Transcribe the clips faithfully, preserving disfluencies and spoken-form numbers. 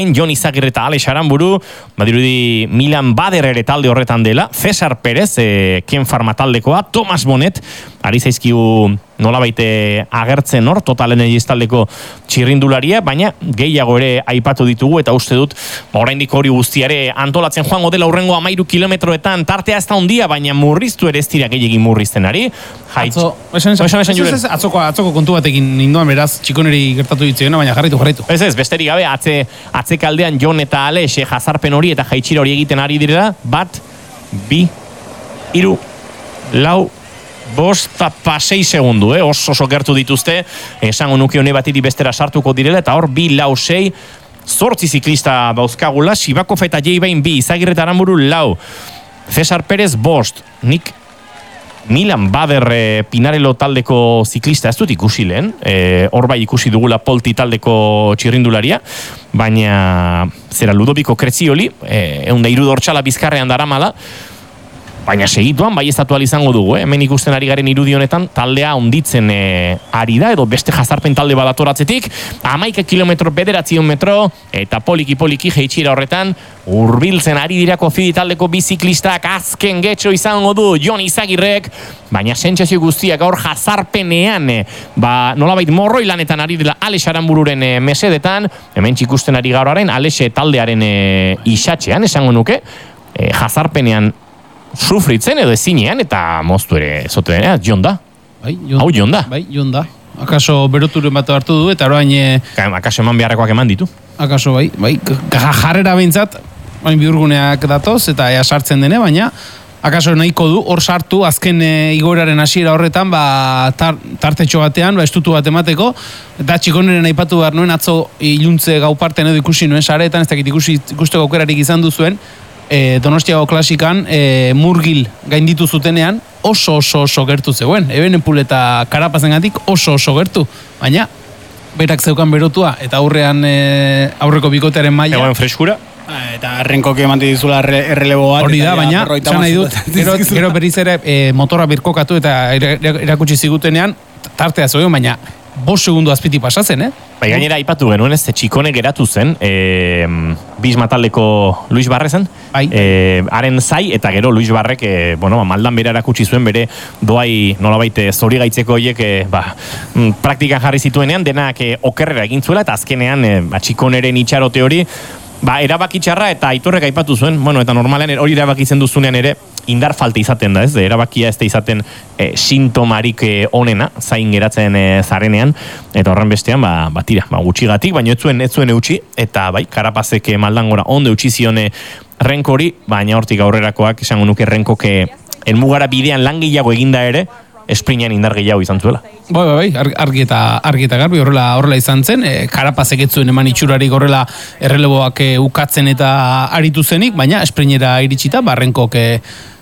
Jon Izagirre eta Alex Aranburu, badirudi Milan Bader ere talde horretan dela, Cesar Perez, e, Ken Pharma taldekoa, Thomas Bonnet, ari zaizkigu nolabaite agertzen hor, Total Energies taldeko txirrindularia, baina gehiago ere aipatu ditugu, eta uste dut, oraindik hori guztiare antolatzen joango dela urrengo amairu kilometroetan, tartea ez da ondia, baina murriztu ere ez dira gehiagin murrizten ari. Atzo, esan esan, esan juren. Atzoko, atzoko kontu batekin ninduan beraz, txikoneri gertatu ditzeena, baina jarraitu, jarraitu. Ez ez, besterik gabe, atze, atzekaldean Jon eta Alex jazarpen hori eta jaitxira hori egiten ari direla, bat, bi, hiru, lau, bost eta sei segundu, eh? oso oso gertu dituzte, esango nuke hone batiri bestera sartuko direla, eta hor bi, lau, sei, zortzi ziklista bauzkagula, Sivakov eta J-Bain bi, Izagirre eta Aranburu lau, Cesar Perez bost, nik Milan Bader e, Pinarello taldeko ziklista ez dut ikusi lehen, e, hor bai ikusi dugula Polti taldeko txirrindularia, baina zera Ludoviko Krezioli, e, eunda irudo hortxala bizkarrean daramala, baina segituan bai estatu izango dugu, eh? Hemen ikusten ari garen irudi honetan taldea onditzen e, ari da, edo beste jazarpen talde badatoratzetik, amaika kilometro bederatzion metro, eta poliki-poliki jeitxira horretan, hurbiltzen ari dirako fidi taldeko biziklistak azken getxo izango du Jon Izagirrek, baina sentsazio guztiak gaur jazarpenean, e, ba, nolabait morroi lanetan ari dela Alex Aranbururen e, mesedetan, hemen txikusten ari gauraren Alex taldearen e, isatxean, esango nuke, e, jazarpenean sufritzen edo ezinean, eta moztu ere zote dena, Jon da. Bai, Jon, Hau Jon da. Bai, Jon da. Akaso beroturen bat hartu du, eta orain... E... Akaso eman beharrekoak eman ditu. Akaso bai, bai, jarrera behintzat, bain bihurguneak datoz, eta ea sartzen dene, baina akaso nahiko du, hor sartu, azken e, igoeraren hasiera horretan, ba, tar, tartetxo batean, ba, estutu bat emateko, eta txikoneren aipatu behar nuen, atzo iluntze gau parten edo ikusi nuen saretan, ez dakit ikusi, ikusteko aukerarik izan duzuen, E, Donostiago klasikan e, murgil gainditu zutenean oso oso oso gertu zegoen. Ebenepul eta Karapazengatik oso oso gertu. Baina, berak zeukan berotua eta aurrean e, aurreko bikotearen maila. Egoen freskura. Eta errenkoki emanti dizula errelebo bat. Hori da, baina, zan nahi dut, gero, gero berriz ere e, motora birkokatu eta erakutsi zigutenean, tartea zegoen, baina bost segundu azpiti pasatzen, eh? Bai, gainera aipatu genuen, ez, txikone geratu zen, e, Bisma taldeko Luis Barrezen, bai. e, haren zai, eta gero Luis Barrek, e, bueno, maldan bere erakutsi zuen, bere doai nolabait zori gaitzeko horiek, e, ba, praktikan jarri zituenean, denak e, okerrera egin zuela, eta azkenean, e, ba, txikoneren itxarote hori, ba, erabakitxarra eta Aitorrek aipatu zuen, bueno, eta normalen hori erabakitzen duzunean ere, indar falta izaten da, ez, de, erabakia ez da izaten e, sintomarik e, onena, zain geratzen e, zarenean, eta horren bestean, ba, ba tira, ba, gutxigatik, baina ez zuen, ez zuen eutxi, eta bai, Karapazek maldangora ondo eutxi zione renkori, baina hortik aurrerakoak, esango nuke renkoke elmugara bidean lan gehiago eginda ere, esprinean indar gehiago izan zuela. Bai, bai, bai, argi eta, argi eta garbi horrela, horrela izan zen, e, Karapazek ez zuen eman itxurarik horrela erreleboak e, ukatzen eta aritu zenik, baina esprinera iritsita, barrenkok e,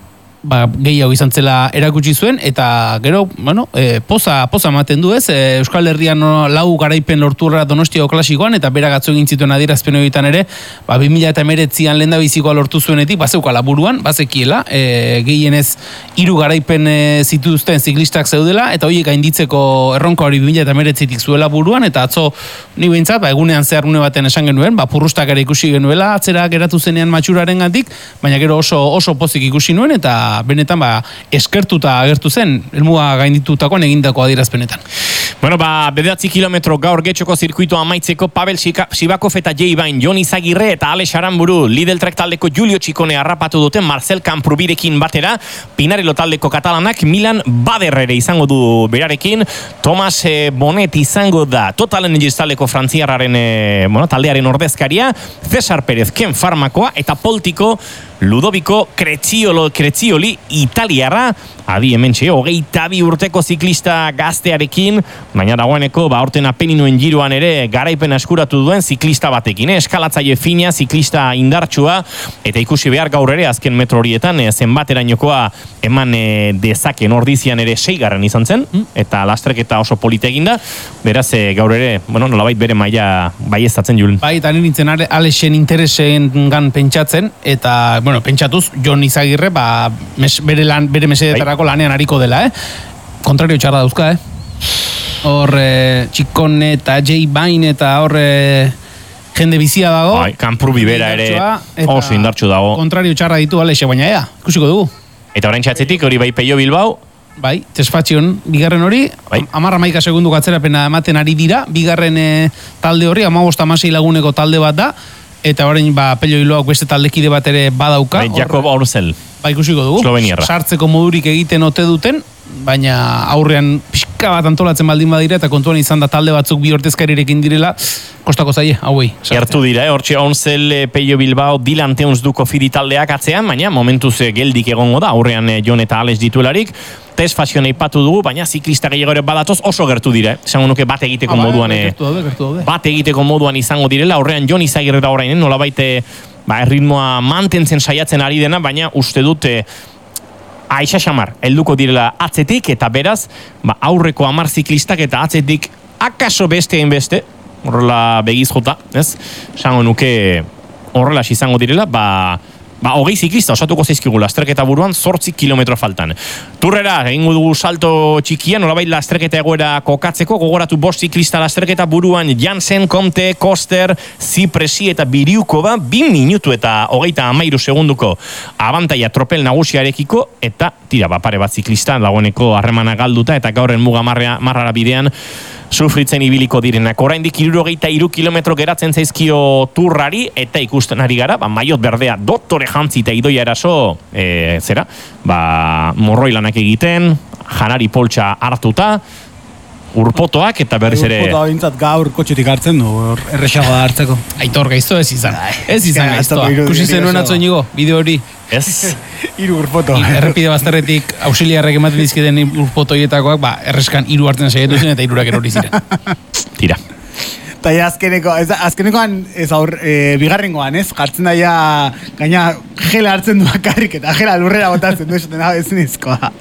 ba, gehiago izan zela erakutsi zuen, eta gero, bueno, e, poza, poza ematen du ez, e, Euskal Herrian no, lau garaipen lorturra Donostiago klasikoan, eta beragatzu egin zituen adierazpen horietan ere, ba, bi mila hemeretzian lehen da bizikoa lortu zuenetik, bazeukala buruan, bazekiela, e, gehienez hiru garaipen e, zituzten ziklistak zeudela, eta horiek gainditzeko erronka hori bi mila hemeretzitik zuela buruan, eta atzo, ni behintzat, ba, egunean zehar une baten esan genuen, ba, purrustak ere ikusi genuela, atzera geratu zenean matxuraren gandik, baina gero oso, oso pozik ikusi nuen, eta benetan ba, eskertuta agertu zen, helmuga gainditutakoan egindako adierazpenetan. Bueno, ba, bederatzi kilometro gaur getxoko zirkuitoa amaitzeko Pavel Sivakov eta J-Bain, Jon Izagirre eta Alex Aranburu, Lidl Trek taldeko Julio Txikone harrapatu duten Marcel Camprubirekin batera, Pinarello taldeko katalanak Milan Bader ere izango du berarekin, Thomas Bonnet izango da Total Energies taldeko frantziarraren e, bueno, taldearen ordezkaria, Cesar Perez Ken Pharmakoa eta Poltiko Ludoviko Kreziolo, Krezioli italiarra, adi hementxe, hogeita bi urteko ziklista gaztearekin, baina dagoeneko, ba, orten apeninuen giroan ere garaipen eskuratu duen ziklista batekin, eh? Eskalatzaile fina, ziklista indartsua, eta ikusi behar gaur ere, azken metro horietan, eh, zenbaterainokoa eman eh, dezaken ordizian ere seigarren izan zen, eta lastrek oso polite eginda, beraz, eh, gaur ere, bueno, nolabait bere maila baiestatzen julen. Bai, eta nintzen Alexen interesen gan pentsatzen, eta, bueno, pentsatuz, Jon Izagirre, ba, mes, bere, lan, bere mesedetarako lanean hariko dela, eh? Kontrario txarra dauzka, eh? Hor, e, Txikone eta J-Bain eta hor, e, jende bizia dago. Bai, Kanprubi bera ere eta oso indartsu dago. Kontrario txarra ditu, Alexe, baina ea, ikusiko dugu. Eta orain txatzetik, hori bai Peio Bilbao, Bai, Tesfatxion, bigarren hori, bai. amarra maika segundu atzerapena ematen ari dira, bigarren e, talde hori, amabost amasei laguneko talde bat da, eta orain ba, Pello Bilbaok beste taldekide bat ere badauka. Bai, Jakob Aurzel. Ba, ikusiko dugu. Sloveniarra. Sartzeko modurik egiten ote duten, baina aurrean pixka bat antolatzen baldin badira, eta kontuan izan da talde batzuk bi ordezkarirekin direla, kostako zaie, hauei. Gertu dira, eh? Hortxe Aurzel, Peio Bilbao, Dylan Teuns du Kofidi taldeak atzean, baina momentuz geldik egongo da, aurrean Jon eta Alex dituelarik. Tesfazion eipatu dugu, baina ziklista gehiago ere badatoz oso gertu dire. Esango nuke bat egiteko ah, moduan bai, gertu daude, gertu daude. bat egiteko moduan izango direla, aurrean Jon Izagirre da orain, nolabait ba, erritmoa mantentzen saiatzen ari dena, baina uste dute aixa xamar, helduko direla atzetik, eta beraz, ba, aurreko hamar ziklistak eta atzetik akaso beste beste, horrela begiz jota, ez? Esango nuke horrela izango direla, ba, ba, hogei ziklista osatuko zaizkigu lasterketa buruan, zortzi kilometro faltan. Turrera, egingo dugu salto txikia, nolabait lasterketa egoera kokatzeko, gogoratu bost ziklista lasterketa buruan, Jansen, Comte, Koster, Zipresi eta Biriukova, bi minutu eta hogeita amairu segunduko abantaia tropel nagusiarekiko, eta tira, ba, pare bat ziklista, dagoeneko harremana galduta, eta gaurren muga marrara bidean, sufritzen ibiliko direnak. Oraindik hirurogeita hiru kilometro geratzen zaizkio turrari, eta ikusten ari gara, ba, maiot berdea, doktore jantzi eta idoia eraso, e, zera, ba, morroilanak egiten, janari poltsa hartuta, urpotoak, eta berriz ere... Urpotoa bintzat gaur kotxetik hartzen du, errexago da hartzeko. Aitor gaizto ez izan. Ez izan gaiztoa. Kusi zenuen atzo inigo, bideo hori. Ez? Hiru urpoto. Errepide bazterretik auxiliarrek ematen dizkiden urpotoietakoak, ba, erreskan hiru hartzen saiatu zen eta hirurak erori ziren. Tira. Eta ja, azkeneko, ez, azkenekoan, ez aur, e, bigarrengoan, ez? Jartzen da ja, gaina gela hartzen du bakarrik eta gela lurrera botatzen du, esaten hau ez nizkoa.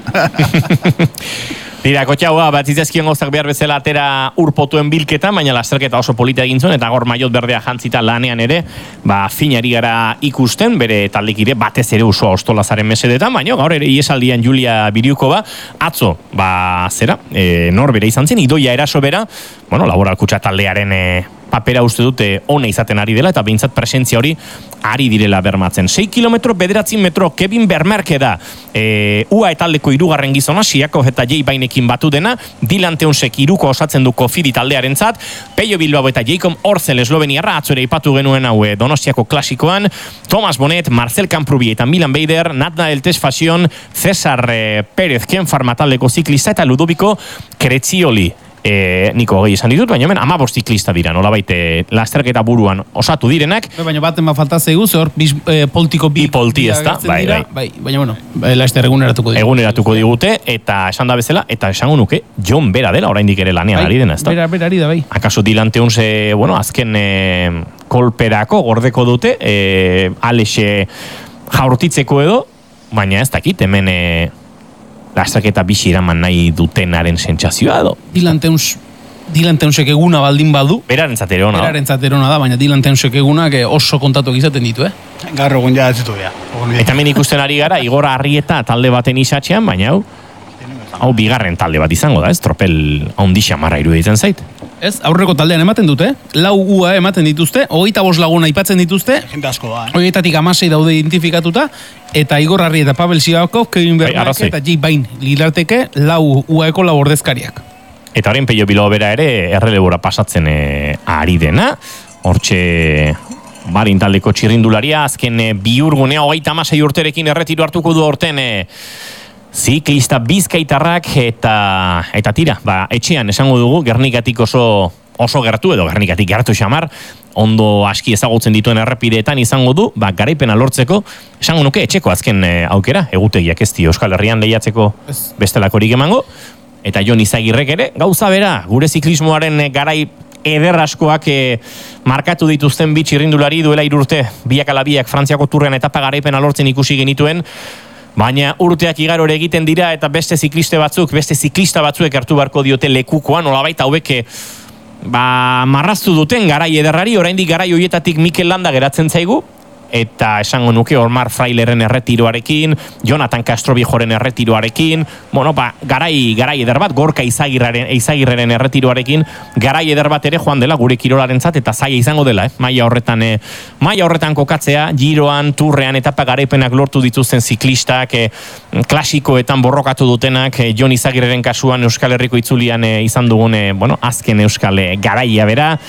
Tira, kotxe hau, bat zizazkion gauzak behar bezala atera urpotuen bilketan, baina lasterketa oso polita egin zuen, eta gaur maiot berdea jantzita lanean ere, ba, finari gara ikusten, bere taldekide batez ere usua ostolazaren mesedetan, baina gaur ere iesaldian Julia Biriukova, atzo, ba, zera, e, nor bere izan zen, idoia eraso bera, bueno, laboralkutxa taldearen e, papera uste dute ona izaten ari dela, eta behintzat presentzia hori ari direla bermatzen. sei kilometro, bederatzi metro, Kevin Bermerke da, e, U A E taldeko hirugarren gizona, Siako eta Jei Bainekin batu dena, Dylan Teunsek hiruko osatzen du Kofidi taldearentzat, Peio Bilbao eta Jacob Orzel esloveniarra, atzore ipatu genuen hau Donostiako klasikoan, Thomas Bonet, Marcel Kamprubi eta Milan Beider, Natnael Tesfazion, Cesar e, Pérez Kenfarma taldeko ziklista eta Ludovico Creccioli. E, niko hogei esan ditut, baina hemen amabost ziklista dira, nolabait lasterketa buruan osatu direnak. Baina baten bat falta zeigu, zehor, e, poltiko bi, bi polti ez da, bai, bai. bai. Baina, bueno, laster eguneratuko digute. Eguneratuko digute, eta esan da bezala, eta esango nuke, Jon bera dela, oraindik ere lanean bai, ari dena, ez da? Bera, bera ari da, bai. Akaso Dylan Teuns, e, bueno, azken e, kolperako gordeko dute, e, Alexe jaurtitzeko edo, baina ez dakit, hemen... E, lasterketa bixi eraman nahi dutenaren sentsazioa edo. Dylan Teuns, Dylan Teunsek eguna baldin badu. Beraren zaterona. Beraren zaterona da, baina Dylan Teunsek egunak oso kontatuak izaten ditu, eh? Gaur egun ja ez ditu ja. Eta hemen ikusten ari gara, Igor Arrieta talde baten isatxean, baina hau, hau bigarren talde bat izango da, ez? Tropel handixa marra iruditzen zait. Ez, aurreko taldean ematen dute, lau U A E ematen dituzte, hogeita bost laguna aipatzen dituzte, jende asko da, eh? Horietatik amasei daude identifikatuta, eta Igor Arri eta Pavel Siakov, Kevin Bermerke eta Jei Bain lirateke lau U A E ko lau ordezkariak. Eta horien Peio Bilbao bera ere errelebora pasatzen e, ari dena, hortxe barin taldeko txirrindularia, azken e, biurgunea hogeita amasei urterekin erretiru hartuko du horten e, ziklista bizkaitarrak eta eta tira, ba, etxean esango dugu, Gernikatik oso oso gertu edo Gernikatik gertu xamar, ondo aski ezagutzen dituen errepideetan izango du, ba, garaipena lortzeko, esango nuke etxeko azken e, aukera, egutegiak ez di Euskal Herrian lehiatzeko bestelakorik emango, eta Jon Izagirrek ere, gauza bera, gure ziklismoaren e, garai eder askoak e, markatu dituzten bi txirrindulari duela irurte, biak ala biak Frantziako turrean etapa garaipena lortzen ikusi genituen, baina urteak igarore egiten dira eta beste zikliste batzuk, beste ziklista batzuek hartu beharko diote lekukoan, nolabait hauek ba, marraztu duten garai ederrari, oraindik garai hoietatik Mikel Landa geratzen zaigu, eta esango nuke Omar Fraileren erretiroarekin, Jonathan Castroviejoren erretiroarekin, bueno, ba, garai, garai eder bat, Gorka Izagirreren, Izagirreren erretiroarekin, garai eder bat ere joan dela gure kirolarentzat eta zaila izango dela, eh? maila horretan, eh, maila horretan kokatzea, giroan, turrean, etapa garaipenak lortu dituzten ziklistak, eh, klasikoetan borrokatu dutenak, eh, Jon Izagirreren kasuan Euskal Herriko itzulian eh, izan dugun, eh, bueno, azken Euskal eh, garaia bera.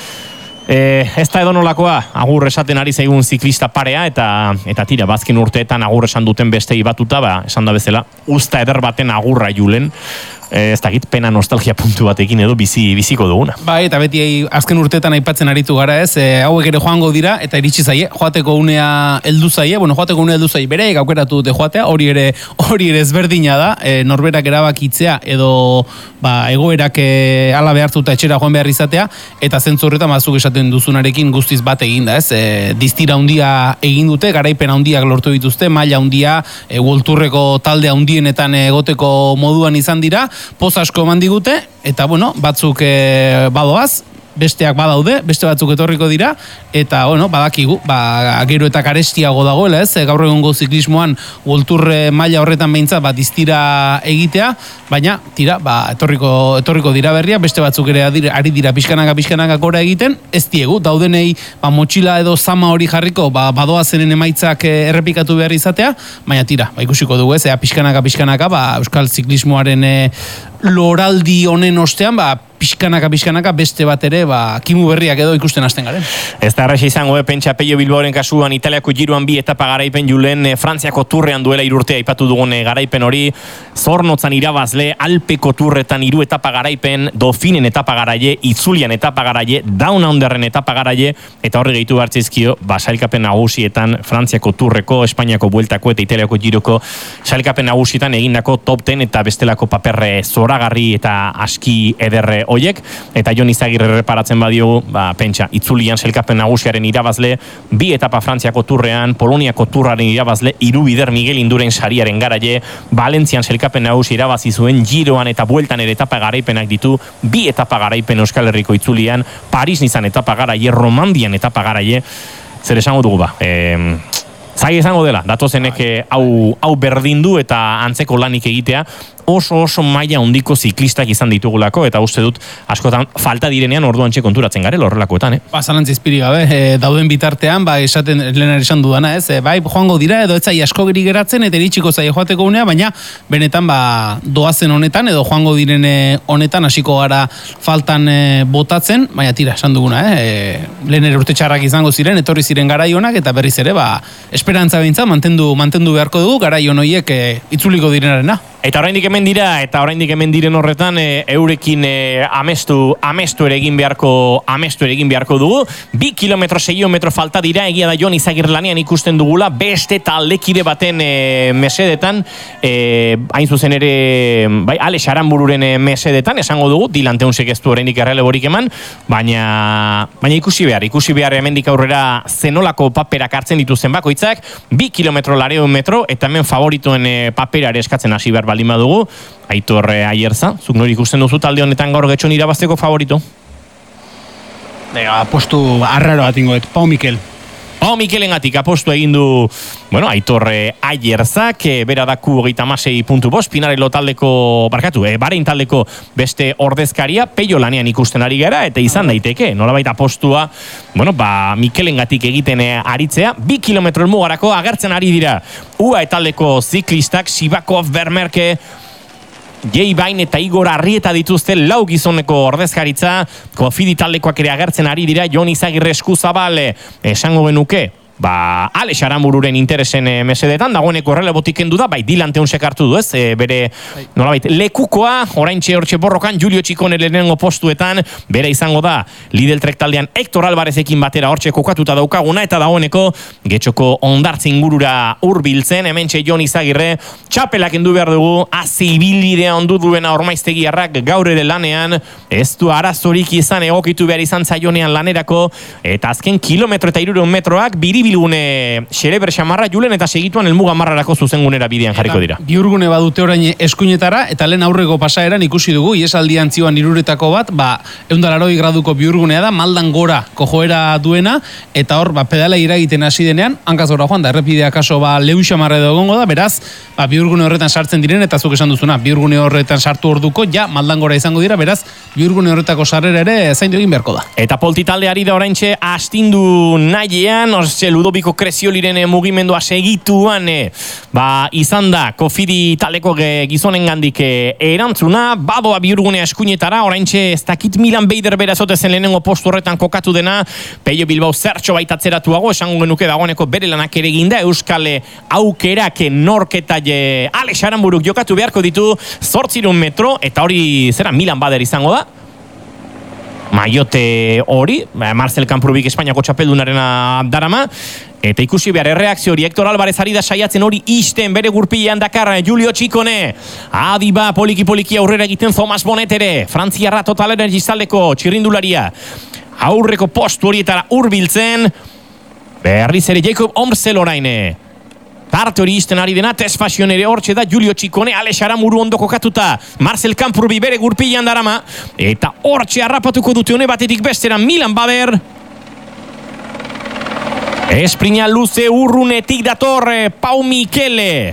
E, ez da edonolakoa, agur esaten ari zaigun ziklista parea, eta eta tira, bazken urteetan agur esan duten bestei batuta, ba, esan da bezala, usta eder baten agurra julen, e, ez dakit pena nostalgia puntu batekin edo bizi, biziko duguna. Bai, eta beti azken urteetan aipatzen aritu gara ez, e, hauek ere joango dira, eta iritsi zaie, joateko unea heldu zaie, bueno, joateko unea heldu zaie, bereik aukeratu dute joatea, hori ere, hori ere ezberdina da, e, norberak erabakitzea, edo ba, egoerak e, ala behartuta etxera joan behar izatea, eta zentzu horretan bazuk esaten duzunarekin guztiz bat egin da, ez? E, distira handia egin dute, garaipen handiak lortu dituzte, maila handia, e, Worldtourreko talde handienetan egoteko moduan izan dira, poz asko eman digute, eta bueno, batzuk e, badoaz, besteak badaude, beste batzuk etorriko dira, eta, bueno, badakigu, ba, gero eta karestiago dagoela, ez, gaur egungo ziklismoan Worldtour maila horretan behintzat, bat distira egitea, baina, tira, ba, etorriko, etorriko dira berria, beste batzuk ere ari dira pixkanaka, pixkanaka gora egiten, ez diegu, daudenei, ba, motxila edo zama hori jarriko, ba, badoazenen emaitzak errepikatu behar izatea, baina, tira, ba, ikusiko dugu, ez, ea, pixkanaka, pixkanaka, ba, euskal ziklismoaren e, loraldi honen ostean, ba, pixkanaka, pixkanaka, beste bat ere, ba, kimu berriak edo ikusten hasten garen. Ez da erraxa izango, eh? Pentsa Pello Bilbaoren kasuan Italiako giroan bi etapa garaipen julen, eh, Frantziako turrean duela irurtea aipatu dugun eh, garaipen hori, Zornotzan irabazle, Alpeko turretan hiru etapa garaipen, Dofinen etapa garaie, Itzulian etapa garaie, Down Underen etapa garaie, eta horre gehitu hartzizkio, ba, sailkapen nagusietan, Frantziako turreko, Espainiako bueltako eta Italiako giroko sailkapen nagusietan egindako top ten eta bestelako paperre zoragarri eta aski ederre hoiek, eta Jon Izagirre reparatzen badiogu, ba, pentsa, Itzulian selkapen nagusiaren irabazle, bi etapa Frantziako turrean, Poloniako turraren irabazle, hiru bider Miguel Induren sariaren garaie, Valentzian selkapen nagusi irabazi zuen, Giroan eta bueltan ere etapa garaipenak ditu, bi etapa garaipen Euskal Herriko Itzulian, Paris Nizan etapa garaie, Romandian etapa garaie, zer esango dugu ba, eh, zai izango dela, datozenek hau, hau berdindu eta antzeko lanik egitea, oso oso maila handiko ziklistak izan ditugulako, eta uste dut askotan falta direnean orduan txe konturatzen gare horrelakoetan, eh? Ba, zalantzi izpiri gabe, e, dauden bitartean, ba, esaten, lehenar esan dudana, ez? E, bai, joango dira, edo etzai asko geri geratzen, eta iritsiko zai joateko unea, baina benetan, ba, doazen honetan, edo joango direne honetan, hasiko gara faltan e, botatzen, baina tira, esan duguna, eh? E, lehenar urte txarrak izango ziren, etorri ziren garai honak, eta berriz ere, ba, esperantza behintzat, mantendu, mantendu beharko dugu, garai honoiek e, itzuliko direnarena. Eta oraindik hemen dira, eta oraindik hemen diren horretan, e, eurekin e, amestu, amestu ere egin beharko, amestu ere egin beharko dugu. Bi kilometro, seiometro falta dira, egia da Jon Izagirre lanean ikusten dugula, beste taldekide baten e, mesedetan, e, hain zuzen ere, bai, Alex Aranbururen e, mesedetan, esango dugu, Dylan Teunsek ez du oraindik erreleborik eman, baina, baina ikusi behar, ikusi behar hemendik aurrera zenolako paperak hartzen dituzten bakoitzak, bi kilometro, lareun metro, eta hemen favoritoen e, paperare eskatzen hasi behar balima dugu, Aitor Aierza, zuk nori ikusten duzu talde honetan gaur getxon irabazteko favorito? Ega, apostu arraro bat ingoet, Pau Mikel. Pau Mikelengatik apostu egin du, bueno, Aitor Aierzak, e, bera daku hogeita hamasei puntu bost, Pinarello taldeko, barkatu, e, Barein taldeko beste ordezkaria, Pello lanean ikusten ari gara, eta izan daiteke, nolabait apostua, bueno, ba, Mikelengatik egiten aritzea, bi kilometro elmugarako agertzen ari dira, U A E taldeko ziklistak, Sibakov, Bermerke, Jei Bain eta Igor Arrieta dituzte lau gizoneko ordezkaritza, Kofidi taldekoak ere agertzen ari dira, Jon Izagirre Eskuzabal, esango genuke, ba, Alex Aranbururen interesen e, mesedetan, dagoeneko errelebotik kendu da, bai, Dylan Teunsek hartu du, ez, e, bere, nolabait, lekukoa, oraintxe hortxe borrokan, Julio Txikone lehenengo postuetan, bere izango da, Lidl Trek taldean Hector Alvarezekin batera hortxe kokatuta daukaguna, eta dagoeneko, getxoko ondartze ingurura hurbiltzen, hementxe Jon Izagirre, txapelak endu behar dugu, hazi ibilbidea ondu duena Ormaiztegiarrak gaur ere lanean, ez du arazorik izan egokitu behar izan zaionean lanerako, eta azken kilometro eta hirureun metroak, biribi ibilgune xereber xamarra Julen eta segituan elmuga marrarako zuzengunera bidean jarriko dira. Biurgune badute orain eskuinetara, eta lehen aurreko pasaeran ikusi dugu, iesaldian zioan iruretako bat, ba, eundalaroi graduko biurgunea da, maldan gora kojoera duena, eta hor, ba, pedala iragiten hasi denean, hankaz gora joan, da, errepidea kaso, ba, lehun xamarra edo gongo da, beraz, ba, biurgune horretan sartzen diren, eta zuk esan duzuna, biurgune horretan sartu orduko, ja, maldan gora izango dira, beraz, biurgune horretako sarrera ere zaindu egin beharko da. Eta polti taldeari da oraintxe astindu nahiean, orze Ludoviko Krezioliren mugimendua segituan, e, ba, izan da, Kofidi taleko gizonen gandik erantzuna, badoa biurgunea eskuinetara, oraintxe ez dakit Milan Beider bera zotezen lehenengo postu horretan kokatu dena, Peio Bilbao zertxo baitatzeratuago, esango genuke dagoeneko bere lanak ere eginda, Euskal aukerak norketa Alex Aranburuk jokatu beharko ditu zortzirun metro, eta hori zera Milan Bader izango da, maiote hori, Marcel Kamprubik Espainiako txapeldunarena darama, eta ikusi behar erreakzio hori, Hector Alvarez ari da saiatzen hori isten bere gurpilean dakar Julio Txikone, adiba poliki-poliki aurrera egiten Thomas Bonet ere, Frantziarra Total Energizaldeko txirrindularia, aurreko postu horietara hurbiltzen, berriz ere Jacob Omsel oraine, tarte hori izten ari dena, Test Fashion ere hortxe da, Julio Txikone, Alex Aranburu ondo kokatuta, Marcel Kamprubi bere gurpilean darama, eta hortxe harrapatuko dute hone batetik bestera Milan Bader. Esprina luze urrunetik dator Pau Mikele.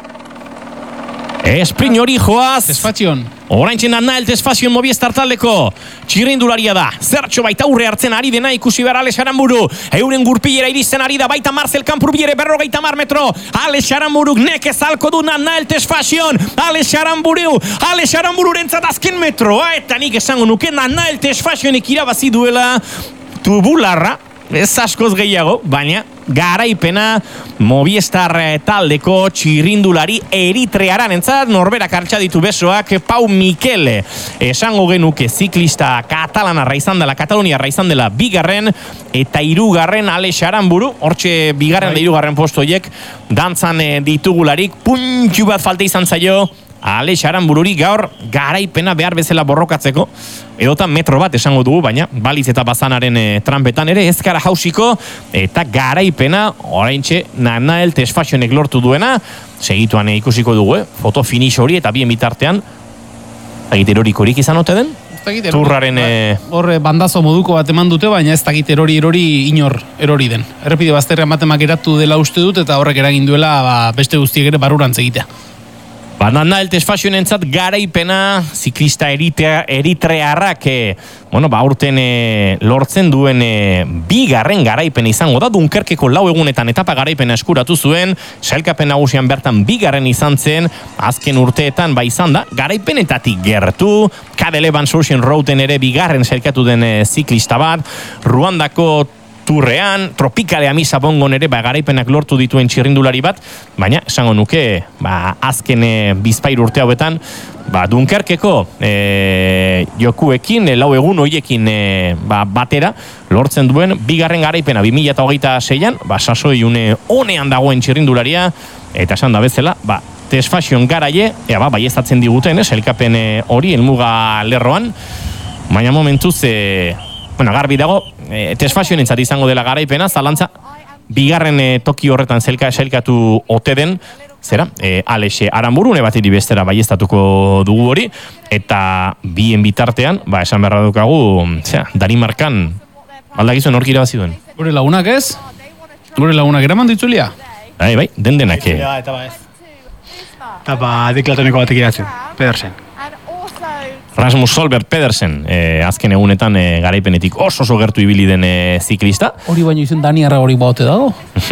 Esprin hori joaz. Tesfazion. Oraintzen da Nael Tesfazion Movistar taldeko txirrindularia da. Zertxo baita aurre hartzen ari dena ikusi behar Alex Aranburu. Euren gurpilera iristen ari da baita Marcel Kamprubi ere berrogeita mar metro. Alex Aranburuk nekez alko du Nael Tesfazion. Alex Aranburu. Alex Aranbururentzat azken metroa. Eta nik esango nuke Nael Tesfazionek irabazi duela tubularra. Ez askoz gehiago, baina garaipena Movistar taldeko txirrindulari eritrearan entzat, norberak hartxa ditu besoak Pau Mikele. Esango genuke ziklista katalanarra izan dela, kataloniarra izan dela bigarren, eta hirugarren Alex Aranburu, hortxe bigarren da hirugarren postoiek, dantzan ditugularik, puntxu bat falta izan zaio, Alex Aranbururi gaur garaipena behar bezala borrokatzeko, edotan metro bat esango dugu, baina baliz eta bazanaren e, trampetan ere ezkara hausiko, eta garaipena oraintxe Nael Tesfazionek lortu duena, segituan e, ikusiko dugu, eh? Foto finish hori eta bien bitartean, egit erorikorik izan ote den? Turraren... E... Hor bandazo moduko bat eman dute, baina ez dakit erori erori inor erori den. Errepide bazterrean batemak eratu dela uste dut, eta horrek eragin duela ba, beste guztiek ere barurantz egitea. Nael Tesfazioen entzat garaipena ziklista eritea, eritrearrak e, bueno, ba, urten e, lortzen duen e, bigarren garaipena izango da, Dunkerkeko lau egunetan etapa garaipena eskuratu zuen, sailkapen nagusian bertan bigarren izan zen, azken urteetan ba izan da, garaipenetatik gertu, Cadel Evans Ocean Roaden ere bigarren sailkatu den e, ziklista bat, Ruandako Turrean, Tropikale Amisa Bongon ere ba, garaipenak lortu dituen txirrindulari bat, baina esango nuke ba, azken e, bizpair urte hauetan ba, Dunkerkeko e, jokuekin, e, lau egun hoiekin e, ba, batera lortzen duen bigarren garaipena bi mila hogeita seian, ba, sasoi une honean dagoen txirrindularia, eta esan da bezala, ba, Tesfazion garaie, ea ba, baiestatzen diguten, eh, sailkapen hori helmuga lerroan, baina momentuz e, bueno, garbi dago, e, Tesfazioen entzat izango dela garaipena, zalantza, bigarren e, toki horretan zelka esailkatu ote den, zera, e, Alex Aranburune bat iri bestera baiestatuko dugu hori, eta bien bitartean, ba, esan beharra dukagu, zera, Danimarkan, aldakizuen nork irabazi duen. Gure lagunak ez? Gure lagunak eraman ditzulia? Bai, bai, den denak. Eta ba ez. Eta ba, deklatoneko batek iratzen, Pedersen. Rasmus Solberg Pedersen, eh, azken egunetan eh, garaipenetik oso oso gertu ibili den eh, ziklista. Hori baino izen Daniarra hori baute dago.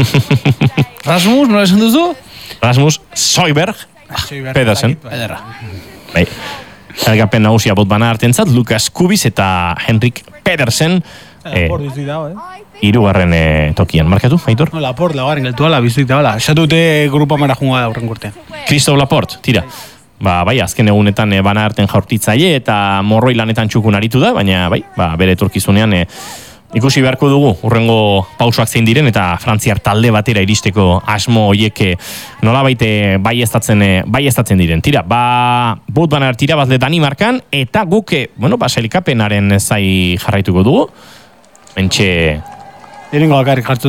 Rasmus, nola esan duzu? Rasmus Solberg Pedersen. Ederra. Bai. Elgapen nagusia bot bana hartentzat, Lukas Kubis eta Henrik Pedersen. Eh, Laport bizuik dago, eh? Hirugarren eh, tokian. Markatu, Aitor? No, Laport, laugarren geltuala, bizuik dagoela. Esatute grupa mara junga da horren gurtean. Christophe Laporte, tira. Ba, bai, azken egunetan e, bana harten jaurtitzaile eta morroi lanetan txukun aritu da, baina bai, ba, bere etorkizunean e, ikusi beharko dugu urrengo pausoak zein diren eta frantziar talde batera iristeko asmo hoiek nolabait baiestatzen baiestatzen diren. Tira, ba, bot bana hartira bazle Danimarkan eta guk, bueno, ba, sailkapenaren zai jarraituko dugu. Mentxe... Erengo bakarrik jartzute.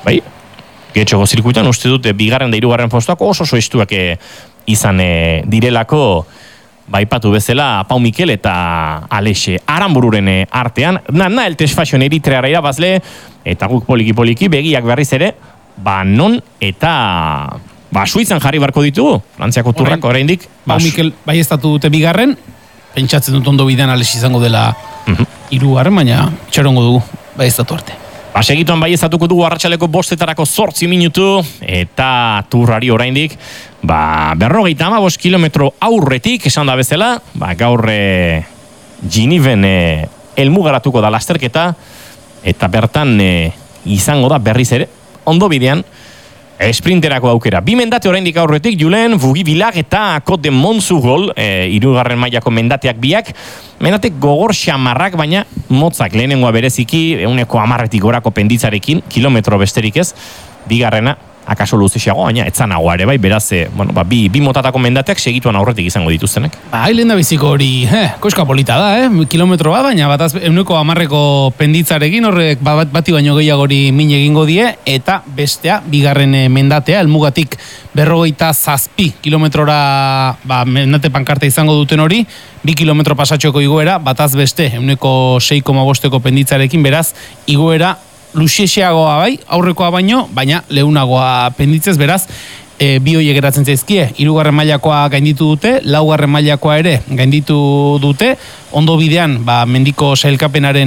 bai, getxoko zirkuitan uste dut bigarren da hirugarren postuak oso oso estuak e, izan e, direlako, baipatu bezala Pau Mikel eta Alexe Aranbururen artean, na, na, el test fashion eritreara irabazle, eta guk poliki-poliki begiak berriz ere, ba non eta ba Suitzan jarri barko ditugu, Frantziako turrak oraindik. Pau Mikel bai estatu dute bigarren, pentsatzen dut ondo bidean Alex izango dela hirugarren, baina txarongo dugu, bai estatu arte. Ba, segituan bai ezatuko dugu arratsaleko bostetarako zortzi minutu, eta turrari oraindik, ba, berrogeita hamabost kilometro aurretik, esan da bezala, ba, gaur e, Giniven e, elmugaratuko da lasterketa, eta bertan e, izango da berriz ere, ondo bidean, esprinterako aukera. Bi mendate oraindik aurretik, Julen, Bugibilak eta Côte de Montsugol, e, irugarren mailako mendateak biak, mendatek gogor xamarrak, baina motzak lehenengoa bereziki, euneko amarretik gorako penditzarekin, kilometro besterik ez, bigarrena, akaso luzexiago, baina etzanagoa ere bai, beraz, e, bueno, ba, bi, bi motatako mendateak segituan aurretik izango dituztenek. Ba, hailen da biziko hori, eh, koska polita da, eh, kilometro bat, baina bataz euneko amarreko penditzarekin, horrek bat, bati baino gehiagori min egingo die, eta bestea, bigarren mendatea, elmugatik berrogeita zazpi kilometrora, ba, mendate pankarta izango duten hori, bi kilometro pasatxoko igoera, bataz beste, euneko sei koma bosteko penditzarekin, beraz, igoera luxexeagoa bai, aurrekoa baino, baina leunagoa penditzez, beraz, e, bi hoiek geratzen zaizkie, hirugarren mailakoa gainditu dute, laugarren mailakoa ere gainditu dute, ondo bidean, ba, mendiko sailkapenaren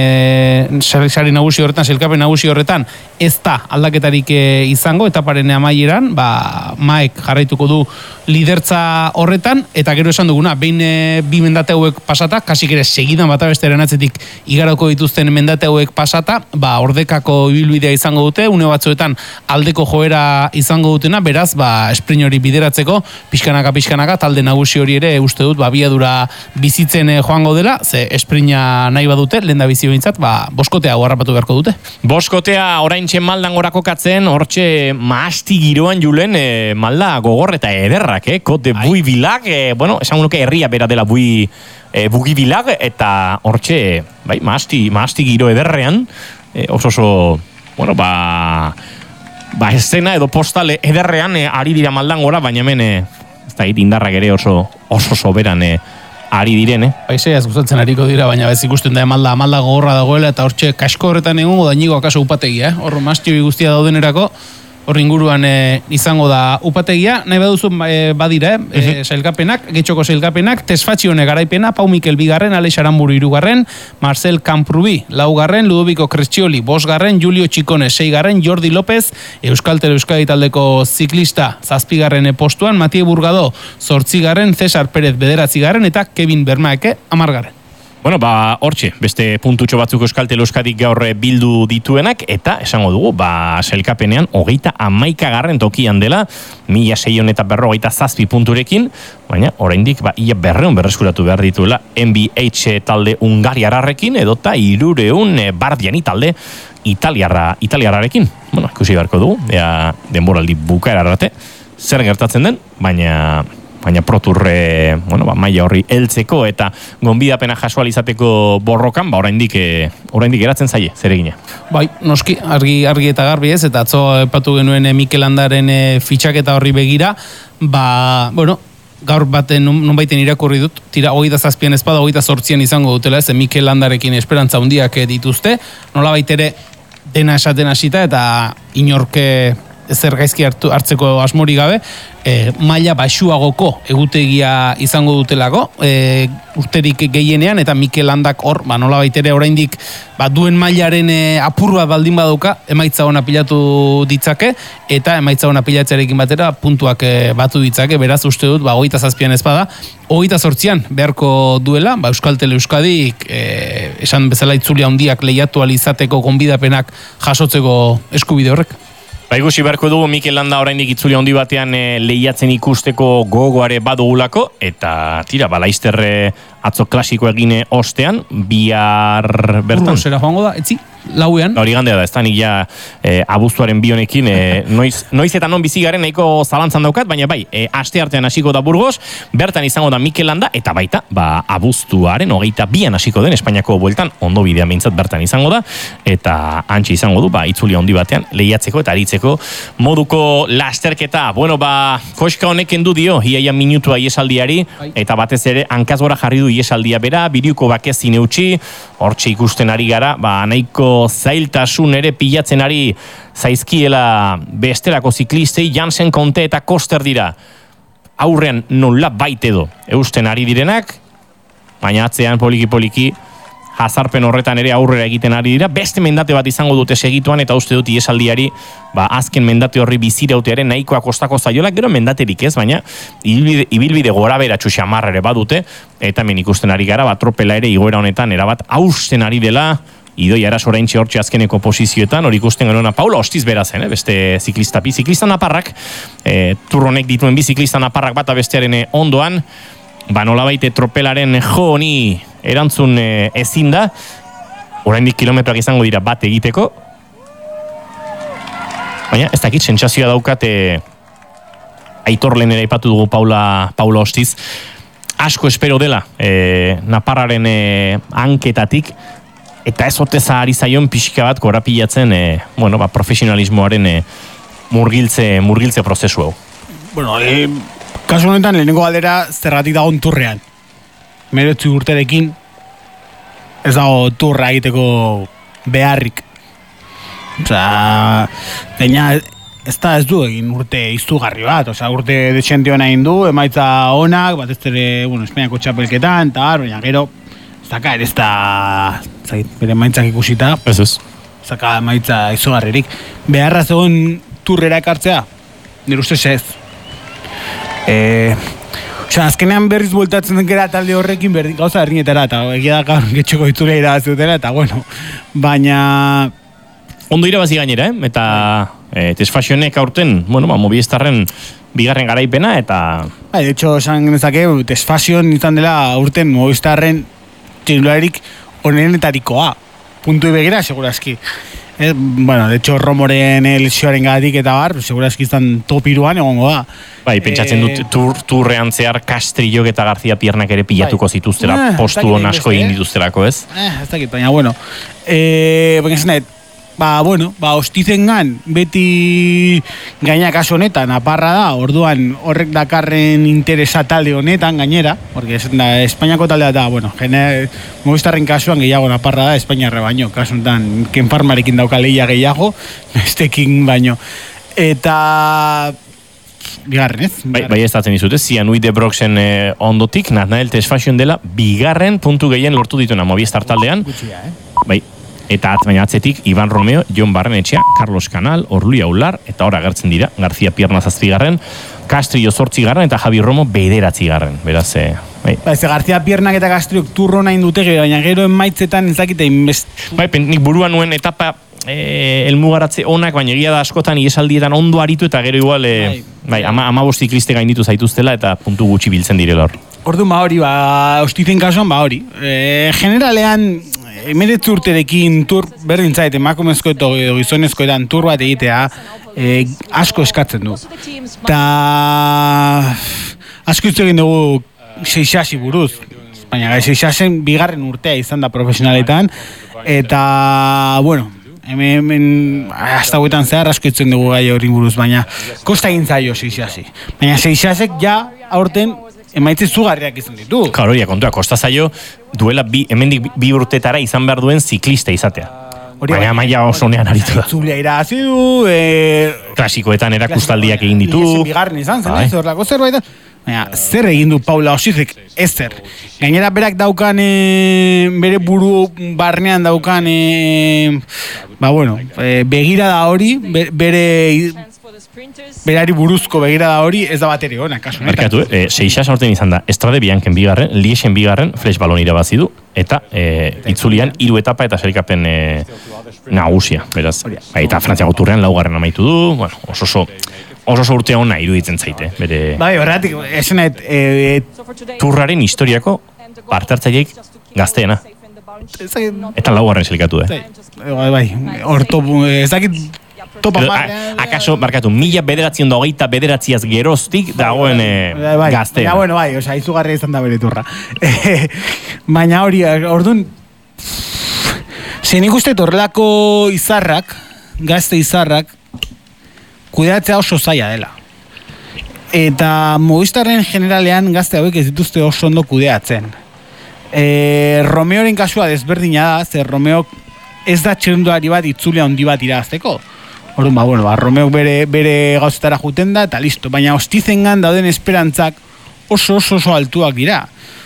e, sari nagusi horretan, sailkapen nagusi horretan, ez da aldaketarik e, izango, etaparen amaieran, ba, Maek jarraituko du lidertza horretan, eta gero esan duguna, behin e, bi mendate hauek pasata, kasik ere segidan bata besteren atzetik igaroko dituzten mendate hauek pasata, ba, ordekako ibilbidea izango dute, une batzuetan aldeko joera izango dutena, beraz, ba, sprint hori bideratzeko, pixkanaka, pixkanaka, talde nagusi hori ere, uste dut, ba, biadura bizitzen e, joango dela, ze sprinta nahi badute, lehen da bizi behintzat, ba, boskotea harrapatu beharko dute. Boskotea oraintxe maldan gorako katzen, hortxe maasti giroan Julen, e, malda gogor eta ederrak, eh? Kote Bugibilak, e, bueno, esan nuke herria bera dela bui, e, Bugibilak, eta hortxe, bai, maasti, maasti giro ederrean, e, oso oso, bueno, ba, ba, escena edo postale ederrean e, ari dira maldan gora, baina hemen, e, ez da, indarrak ere oso, oso soberan, e, ari direne. Paisaiaz gustatzen ariko dira, baina bez ikusten da emalda, emalda gogorra dagoela, eta hortxe kasko horretan egongo dainigo akaso upategia, eh? Hor mastio guztia daudenerako, hor inguruan e, izango da upategia, nahi baduzu e, badira, eh? E, sailkapenak, getxoko sailkapenak, Tesfatxione garaipena, Pau Mikel bigarren, Alex Aranburu hirugarren, Marcel Camprubi laugarren, Ludoviko Crescioli bosgarren, Julio Txikone seigarren, Jordi López, Euskaltel Euskadi taldeko ziklista zazpigarren postuan, Matie Burgado zortzigarren, Cesar Pérez bederatzigarren, eta Kevin Bermaeke amargarren. Bueno, ba, hortxe, beste puntutxo batzuk Euskaltel Euskadik gaur bildu dituenak, eta esango dugu, ba, selkapenean, hogeita amaikagarren tokian dela, mila seion eta berrogeita zazpi punturekin, baina, oraindik, ba, ia berreun berreskuratu behar dituela, N B H talde ungariarrarekin, edota irureun bardiani talde italiarra, italiarrarekin. Bueno, ikusi beharko dugu, ea denboraldi bukaera arte, zer gertatzen den, baina... baina proturre, bueno, ba, maila horri heltzeko eta gonbidapena jasoal izateko borrokan, ba, oraindik e, oraindik geratzen zaie, zeregina. Bai, noski, argi, argi eta garbi ez, eta atzo epatu genuen Mikel Landaren e, fitxaketa horri begira, ba, bueno, gaur baten non baiten irakurri dut, tira hogeita zazpian ezpada, hogeita zortzian izango dutela, ez, Mikel Landarekin esperantza handiak dituzte, nola baitere dena esaten hasita eta inorke zer gaizki hartu, hartzeko asmori gabe, e, maila baxuagoko egutegia izango dutelako, e, urterik gehienean, eta Mikel Landak hor, ba, nola baitere oraindik ba, duen mailaren e, apur bat baldin baduka, emaitza ona pilatu ditzake, eta emaitza ona pilatzearekin batera puntuak e, batu ditzake, beraz uste dut, ba, hogeita zazpian ezpada, hogeita zortzian beharko duela, ba, Euskaltel Euskadik, e, esan bezala itzulia handiak lehiatu alizateko gonbidapenak jasotzeko eskubide horrek. Ba, ikusi beharko dugu Mikel Landa oraindik itzuli handi batean e, lehiatzen ikusteko gogoare badugulako, eta tira, ba, Laizter atzo klasiko egine ostean, bihar bertan. Burgosera joango da, etzi? lauean. Hori gandea da, ez da nik ja e, abuztuaren bionekin, e, noiz, noiz eta non bizi garen nahiko zalantzan daukat, baina bai, e, aste artean hasiko da Burgos, bertan izango da Mikel Landa, eta baita, ba, abuztuaren hogeita bian hasiko den Espainiako bueltan, ondo bidean behintzat bertan izango da, eta antxe izango du, ba, itzulia handi batean, lehiatzeko eta aritzeko moduko lasterketa. Bueno, ba, koska honek endu dio, iaia minutua iesaldiari, eta batez ere, hankazgora jarri du iesaldia bera, biriuko bakezin eutxi, hortxe ikusten ari gara, ba, nahiko zailtasun ere pilatzen ari zaizkiela bestelako ziklistei, Jansen, Conte eta Koster dira. Aurrean nola baite edo eusten ari direnak, baina atzean poliki-poliki jazarpen horretan ere aurrera egiten ari dira. Beste mendate bat izango dute segituan, eta uste dut iesaldiari, ba, azken mendate horri bizirautearen nahikoa kostako zaiola, gero mendaterik ez, baina ibilbide, ibilbide gora beratxu xamarra ere badute, eta hemen ikusten ari gara, ba, tropela ere igoera honetan erabat hausten ari dela, Idoi Aras oraintxe hortxe azkeneko posizioetan, hori ikusten genuena Paula Ostiz bera zen, eh? Beste ziklista, bi ziklista naparrak, e, turronek dituen bi ziklista naparrak bata bestearen ondoan, ba nolabaite tropelaren jo honi erantzun e, ezin da, oraindik kilometroak izango dira bat egiteko, baina ez dakit sentsazioa daukate Aitor lehen ere aipatu dugu Paula, Paula Ostiz, asko espero dela e, naparraren e, hanketatik, eta ez oteza ari zaion pixka bat korapilatzen e, bueno, ba, profesionalismoaren e, murgiltze, murgiltze prozesu hau. Bueno, e, kasu honetan lehenengo galdera zergatik dagoen turrean. Meretzi urterekin ez dago turra egiteko beharrik. Osea, gaina ez da ez du egin urte izugarri bat, osea, urte dexente hona egin du, emaitza onak, bat ez ere, bueno, Espainiako txapelketan, eta baina gero, zaka ere ez da, zait, bere emaitzak ikusita, ez ez. zaka emaitza izugarririk. Beharra zegoen turrera ekartzea, nire ustez ez. E, osea, azkenean berriz bueltatzen gara talde horrekin berdi, gauza errinetara, eta egia da gaur getxoko itzulea irabazutela, eta bueno, baina... Ondo irabazi gainera, eh? Eta e, Tesfasionek aurten, bueno, ba, Movistarren bigarren garaipena, eta... Ba, de hecho, esan genezake, Tesfasion izan dela aurten Movistarren txilularik onenetarikoa. Puntu begira, segurazki. Eh, bueno, de hecho, Romoren lesioaren gatik eta bar, segurazki izan top iruan egongo da. Bai, pentsatzen dut tur, turrean zehar Castrillok eta García Piernak ere pilatuko zituztera, eh, postu on asko egin dituzterako, ez? Eh, ez dakit, baina, bueno. Eh, baina esan ba, bueno, ba, Ostizengan beti gaina kaso honetan aparra da, orduan horrek dakarren interesa talde honetan gainera, porque esan da, Espainiako taldea da, bueno, gene, Movistarren kasuan gehiago naparra da, Espainiarre baino, kasu honetan, Ken Farmarekin dauka lehia gehiago, bestekin baino. Eta... bigarren, ez? Bai, bai ez datzen dizut, ez? Zianui de Broxen eh, ondotik, Nathanael Tesfasion dela, bigarren puntu gehien lortu dituena Movistar taldean. Gutxia, eh? Bai, eta baina atzetik, Iban Romeo, Jon Barrenetxea, Carlos Canal, Orluia Ular, eta ora agertzen dira, García Pierna zazpigarren, Castrillo zortzigarren, eta Javi Romo bederatzigarren, beraz, eh, bai. Ba, ez García Piernak eta Castrillok turro nahi dute, baina gero emaitzetan ez dakite inbest... Bai, nik buruan nuen etapa eh, elmugaratze onak, baina egia da askotan iesaldietan ondo aritu, eta gero igual, eh, bai, bai ama, ama bosti kliste gainditu zaituztela, eta puntu gutxi biltzen direla hor. Orduan, ba hori, ba, Ostizen kasuan, ba hori. E, generalean, emeretzi urterekin tur berdin zait, emakumezko edo gizonezkoetan tur bat egitea, e, asko eskatzen du. Ta asko hitz egin dugu Seixasi buruz. Baina Seixasen bigarren urtea izan da profesionaletan, eta, bueno, hemen, hemen hasta guetan zehar asko hitzen dugu gai hori buruz, baina kosta egin zaio Seixasi. Baina Seixasek ja aurten emaitze zugarriak izan ditu. Claro, ja, kontua, kosta zaio duela bi, hemendik bi urtetara izan behar duen ziklista izatea. Baina maila oso nean aritu da. Zulia irazi du, e... klasikoetan erakustaldiak egin ditu. Bigarren izan zen, ez horrelako zerbait. Baina, zer egin du Paula Ostizek? Ezer. Gainera berak daukan, e, bere buru barnean daukan, e, ba bueno, e, begira da hori, be, bere... berari buruzko begirada hori ez da bat ere hona, kasu honetan. Markatu, eh, Seixas aurten izan da, Estrade Bianchen bigarren, Liesen bigarren, Flash balon irabazi du, eta eh, itzulian hiru etapa eta sailkapen eh, nagusia, beraz. Eta Frantziako turrean laugarren amaitu du, bueno, oso oso oso oso urte ona iruditzen zaite, bere... Bai, horretik, esenet... E, turraren historiako parte hartzaileik gazteena. Eta laugarren selikatu, eh? Bai, bai, orto, ez dakit topa Edo, marrean. a- Akaso, markatu, mila bederatzion da hogeita bederatziaz geroztik dagoen eh, Bai, bai. gaztea. Baina, bueno, bai, osea, izugarria izan da bere turra. Baina hori, orduan, ze nik uste horrelako izarrak, gazte izarrak, kudeatzea oso zaila dela. Eta Movistarren generalean gazte hauek ez dituzte oso ondo kudeatzen. E, Romeoren kasua desberdina da, ze Romeo ez da txerundulari bat itzulea handi bat irazteko. Orduan, ba, bueno, ba, Romeok bere, bere gauzetara juten da, eta listo. Baina Ostizengan dauden esperantzak oso oso oso altuak dira.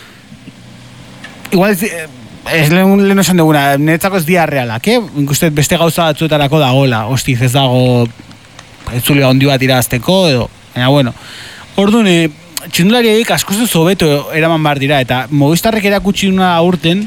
Igual ez, ez lehen, lehen esan duguna, niretzako ez dira realak, eh? Ikustet beste gauza batzuetarako dagoela, Ostiz ez dago itzulea handi bat irazteko, edo, baina bueno. Orduan, e, txindulariek askoz ez hobeto eraman behar dira, eta Movistarrek erakutsi duna aurten,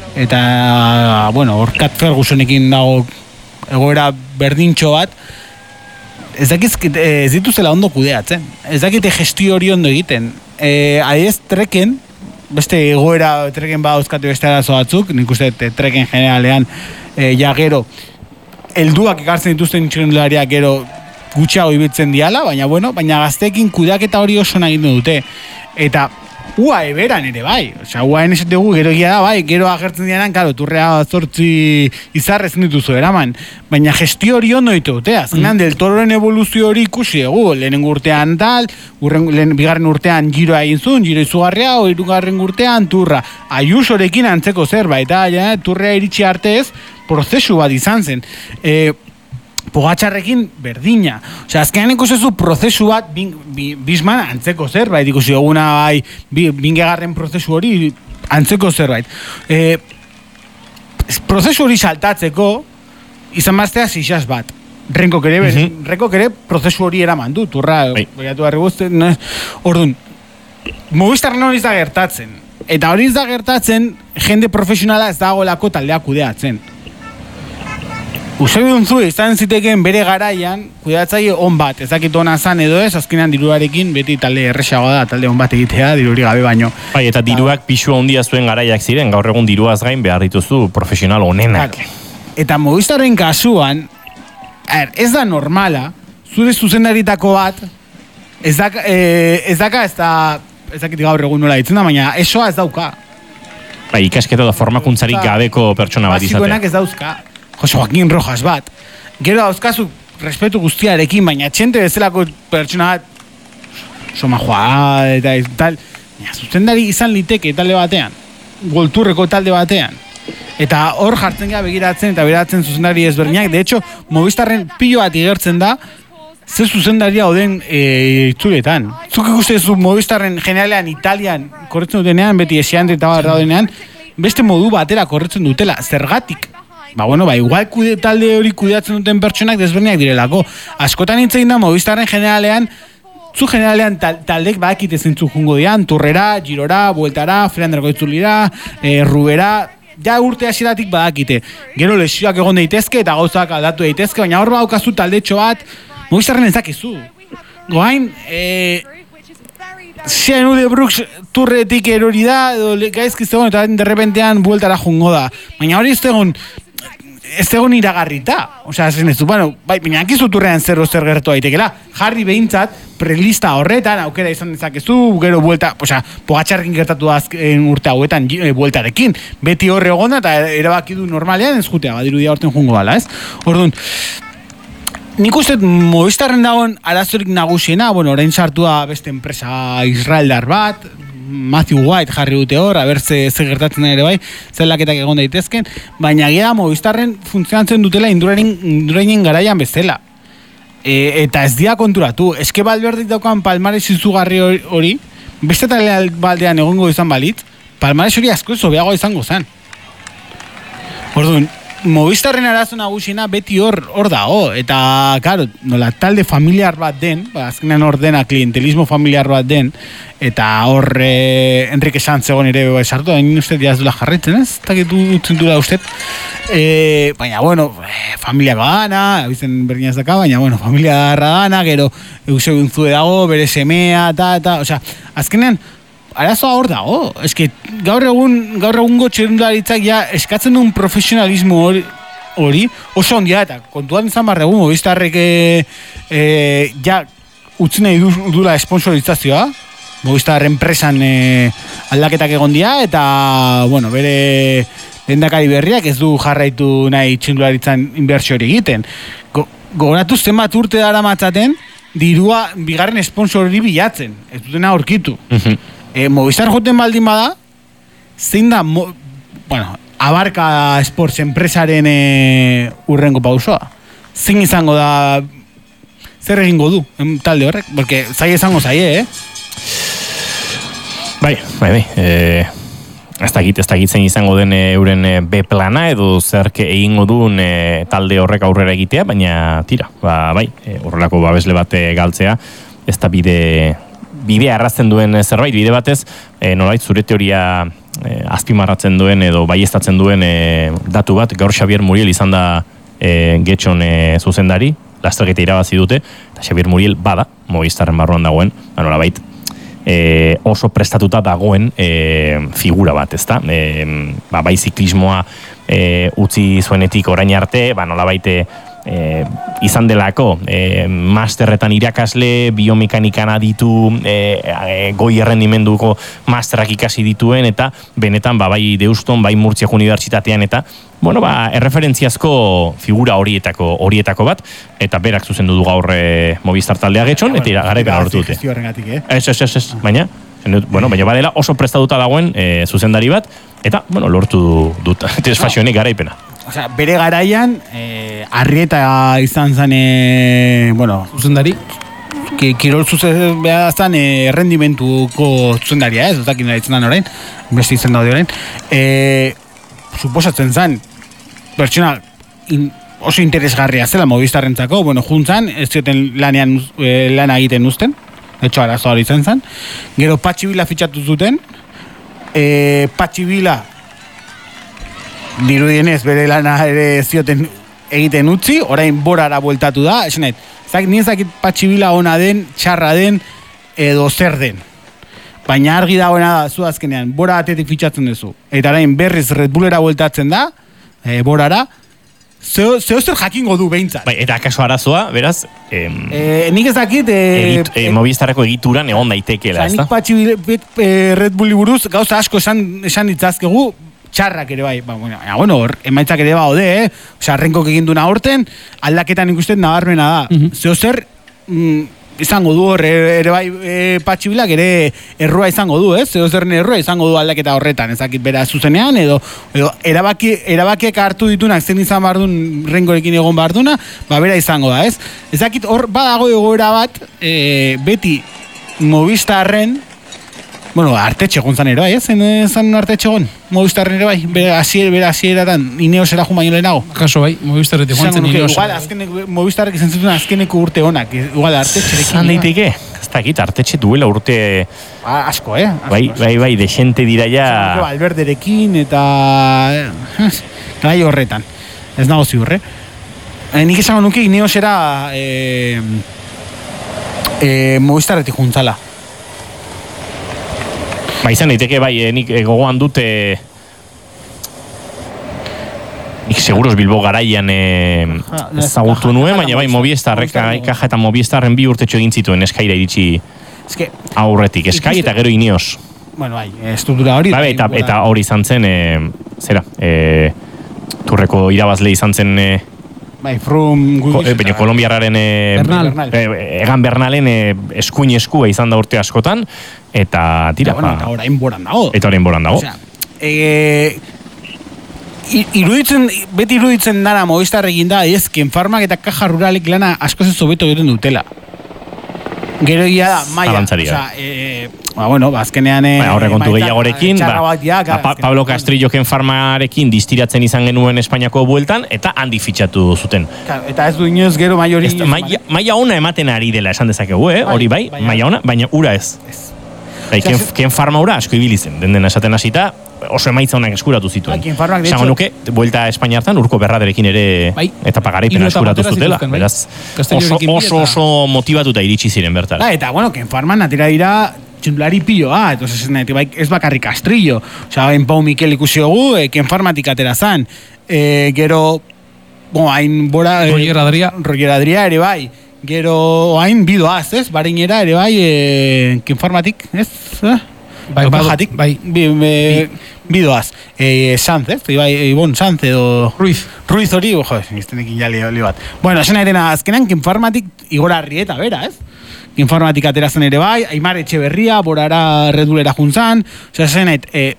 eta, bueno, hor Kat Fergusonekin dago egoera berdintxo bat, ez dakit ez dituzela ondo kudeatzen, ez dakite gestio hori ondo egiten. E, Adiez treken, beste egoera treken ba dauzkate beste arazo batzuk, nik uste treken generalean, e, ja gero, helduak ekartzen dituzten txirrindulariak gero gutxiago ibiltzen diala, baina bueno, baina gazteekin kudeaketa hori oso nahi dute. Eta ua eberan ere bai, osea, ua eneset dugu gero egia da bai, gero agertzen dianan, karo, turrea zortzi izarrezen dituzu eraman, baina gestio hori ondo ditu dute, azkenan mm. del Tororen evoluzio hori ikusi dugu, lehenengo urtean tal, urren, lehen, bigarren urtean giroa egin zuen, giro izugarria, hirugarren urtean turra, Ayusorekin antzeko zerbait, ja, turrea iritsi arte ez, prozesu bat izan zen. E, Pogatxarrekin berdina. Osea, azkenean ikusezu prozesu bat bin, bin, bizman antzeko zerbait. Ikusi eguna bai, bingegarren prozesu hori antzeko zerbait. E, prozesu hori saltatzeko izan baztea zixaz bat. Renkok ere, mm-hmm. Renkok ere prozesu hori eraman du. Turra, goiatu barri guzti. No, orduan, Movistarren hori ez da gertatzen. Eta hori ez da gertatzen, jende profesionala ez dagoelako taldea kudeatzen. Usai duntzu, izan zitekeen bere garaian, kudeatzaile on bat, ez dakit ona zan edo ez, azkenean diruarekin beti talde erresagoa da, talde on bat egitea, diruri gabe baino. Bai, eta diruak pixua handia zuen garaiak ziren, gaur egun diruaz gain behar dituzu profesional onenak. Eta Movistarren kasuan, er, ez da normala, zure zuzendaritako bat, ez daka, e, ez daka, ez da, ez dakit gaur egun nola ditzen da, baina esoa ez dauka. Bai, ikasketa da formakuntzarik gabeko pertsona bat izatea. Basikoenak ez dauzka. Jose Joaquin Rojas bat. Gero dauzkazu respetu guztiarekin, baina txente bezalako pertsona bat soma joa eta tal. Ja, zuzendari izan liteke talde batean. Golturreko talde batean. Eta hor jartzen gara begiratzen eta beratzen zuzendari ezberdinak. De hecho, Movistarren pilo bat igertzen da ze zuzendaria oden e, itzuletan. Zuk ikustezu Movistarren generalean Italian korretzen dutenean, beti esian eta barra denean, beste modu batera korretzen dutela. Zergatik? Ba, bueno, ba, igual kude, talde hori kudeatzen duten pertsonak desberdinak direlako. Askotan hitzein da Movistarren generalean, zu generalean tal, taldek badakite zentzu jungo dian, turrera, girora, bueltara, Fernandeko itzulira, e, rubera, ja urte hasieratik badakite. Gero lesioak egon daitezke eta gauzak aldatu daitezke, baina hor badaukazu taldetxo bat, Movistarren ez dakizu. Goain, e, Xenu de Brooks turretik erori da, edo gaizki zegoen eta derrepentean bueltara jungo da. Baina hori ez egon, ez egon iragarrita. Osea, zen ez du, bueno, bai, baina akizu turrean zer zer gertu daitekela. Jarri behintzat, prelista horretan, aukera izan dezakezu, gero buelta, osea, Pogatxarrekin gertatu da azken urte hauetan e, bueltarekin. Beti horre egonda eta erabaki du normalean ez jutea, badirudia horten jungo bala, ez? Orduan, nik uste Movistarren dagoen arazorik nagusiena, bueno, orain sartua beste enpresa israeldar bat, Matthew White jarri dute hor, haber ze, ze gertatzen ere bai, zelaketak egon daitezken, baina gira Movistarren funtzionatzen dutela indurainen garaian bezala. E, eta ez dira konturatu, eske Valverdik daukan palmares izugarri hori, beste talea baldean egongo izan balit, palmares hori asko zobeago izango zen. Orduan, Movistarren arazo nagusiena beti hor hor dago, eta, claro, nola talde familiar bat den, ba, azkenean hor dena klientelismo familiar bat den, eta hor eh, Enrique Sanz egon ere esartu, hain uste diaz dula jarretzen, ez? Eta gitu utzen dula uste. E, baina, bueno, eh, familia gana, abizen berdinaz daka, baina, bueno, familia darra gana, gero eusegin zue dago, bere semea, eta, eta, osea, azkenean, arazoa hor dago. Eske gaur egun gaur egungo txirrindularitzak ja eskatzen duen profesionalismo hori hori oso ondia eta kontuan izan behar dugu Movistarrek e, e, ja utzi nahi du, dula esponsorizazioa Movistar enpresan e, aldaketak egon dira eta bueno, bere lehendakari berriak ez du jarraitu nahi txirrindularitzan inbertsio hori egiten. Go, gogoratu zenbat urte dara matzaten dirua bigarren sponsori bilatzen, ez dutena aurkitu. Uh-huh. E, Movistar joten baldin bada, zein da, mo, bueno, Abarka Sports enpresaren e, urrengo pausoa. Zein izango da, zer egingo du, talde horrek, porque zai izango zaie, eh? Bai, bai, bai, eh... Ez dakit, ez dakit zein izango den euren B plana edo zerke egingo duen e, talde horrek aurrera egitea, baina tira, ba, bai, e, horrelako babesle bat galtzea, ez da bide, bidea arrazten duen zerbait, bide batez, e, nolait zure teoria e, azpimarratzen duen edo baiestatzen duen e, datu bat, gaur Xabier Muriel izan da e, getxon e, zuzendari, lasterketa irabazi dute, eta Xabier Muriel bada, Movistarren barruan dagoen, ba, nolabait, E, oso prestatuta dagoen e, figura bat, ezta? E, ba, bai ziklismoa e, utzi zuenetik orain arte, ba, nolabait e, izan delako e, masterretan irakasle, biomekanikan aditu, e, e, goi errendimenduko masterrak ikasi dituen, eta benetan ba, bai Deuston, bai Murtziako Unibertsitatean, eta bueno, ba, erreferentziazko figura horietako horietako bat, eta berak zuzendu du gaur e, Movistar taldea getxon, eta ira, garaipena lortu dute. Ez, ez, ez, ez, baina, bueno, baina badela oso prestatuta dagoen e, zuzendari bat, eta, bueno, lortu dut, desfasionik garaipena. Osea, bere garaian, eh, Arrieta izan zen, eh, bueno, zuzendari? Ki, kirol zuzen behar zen eh, errendimentuko zuzendaria, ez, ez dakit nahi zen orain, beste izan daude orain. Eh, suposatzen zen, pertsona in, oso interesgarria zela Movistarrentzako, bueno, juntzan, ez zioten lanean, eh, lana egiten uzten, etxo arazoa hori izan zen. Gero Patxi Bila fitxatu zuten, eh, Patxi Bila dirudienez bere lana ere zioten egiten utzi, orain Borara bueltatu da, esan nahi, zak, nizakit Patxi Bila ona den, txarra den, edo zer den. Baina argi dagoena da, zu azkenean, Bora atetik fitxatzen duzu. Eta orain berriz Red Bullera bueltatzen da, e, Borara, zeo, zeo zer jakingo du behintzat. Bai, eta akaso arazoa, beraz... Em, e, nik ez dakit... E, egit, e, Movistarreko egituran egon daitekeela, ez da? Nik Patxi e, Red Bulli buruz gauza asko esan, esan ditzazkegu, txarrak ere bai, ba, bueno, bueno, emaitzak ere baude, eh? Osa, Renkok egin duna horten, aldaketan ikusten nabarmena da. Uh-huh. Zeo zer, mm, izango du hor, ere bai e, Patxi Bilak ere errua izango du, ez? Zeo zer errua izango du aldaketa horretan, ezakit bera zuzenean, edo, edo erabaki, erabakiek hartu ditunak zen izan bardun, Renkorekin egon barduna, ba bera izango da, ez? Ezakit hor badago egoera bat, e, beti Movistarren, bueno, Artetxe egon zan ere bai, ez? Zan Artetxe egon, Movistarren ere bai, bere asier, bere asieratan, Ineos era jumaino lehenago. Kaso bai, Movistarretik joan zen Ineos. Igual, azkenek, Movistarrek izan zituen azkeneko urte honak, igual Artetxerekin. Zan daiteke, ez dakit, Artetxe duela urte... Ba, asko, eh? Asko, bai, bai, bai, desente dira ja... Alberderekin eta... Gai horretan, ez nago ziurre. Eh, nik esango nuke Ineos era... Eh, eh, Movistarretik juntzala. Ba, izan daiteke, bai, eh, nik gogoan dute... Nik seguros Bilbo garaian eh, ezagutu nuen, baina bai, Movistarrek, Kaja eta Movistarren bi urtetxo egin zituen eskaira iritsi aurretik. Eskai eta gero Ineos. Bueno, bai, estruktura hori... Ba, eta, eta hori izan zen, e, zera, e, turreko irabazle izan zen... E, bai, Froome... Ko, e, baina kolombiarraren... E, Bernal. E, egan Bernalen e, eskuin eskua izan da urte askotan, eta tira... Eta, bueno, eta orain boran dago. Eta orain boran dago. Osea, e, iruditzen, beti iruditzen dara Movistar egin da, ez, Kenfarmak eta Kaja Ruralek lana askoz ez hobeto egiten dutela. Gero ia da, maia. Osea, e, ba, bueno, azkenean... E, ba, horre kontu gehiagorekin, ba, ja, ba, pa, Pablo Castrillo Kenfarmarekin distiratzen izan genuen Espainiako bueltan, eta handi fitxatu zuten. Claro, eta ez du inoz gero mai hori... Maia, maia ona ematen ari dela esan dezakegu, eh? Hori bai, bai maia ona, baina ura ez. Ez. Bai, Ken, Kenfarma ura asko ibili zen, den dena esaten hasita, oso emaitza honak eskuratu zituen. Esango nuke, buelta Espainia hartan, Urko Berraderekin ere bai, eta pagaraipena eskuratu zutela. Beraz, oso, oso, oso motivatuta iritsi ziren bertara. Da, eta, bueno, Kenfarman atera dira txundulari piloa, entonces ez, bai, ez bakarrik Castrillo, osea, bain Pau Mikel ikusi dugu, e, Kenfarmatik atera zan, e, gero, bon, hain bora... E, Roger Adria. Roger Adria ere bai, gero hain bidoaz, ez, barinera ere bai, e, Kenfarmatik, ez, eh? Bai, bajatik, bai. Bi, bi, bidoaz. E, Sanz, ez? Bai, Ibon Sanz edo... Ruiz. Ruiz hori, jo, iztenekin ja li, li bat. Bueno, esan airena azkenan, Kenfarmatik igora arrieta, bera, ez? Kenfarmatik aterazen ere bai, Aimar Etxeberria, borara redulera juntzan, osea, esan ait, e,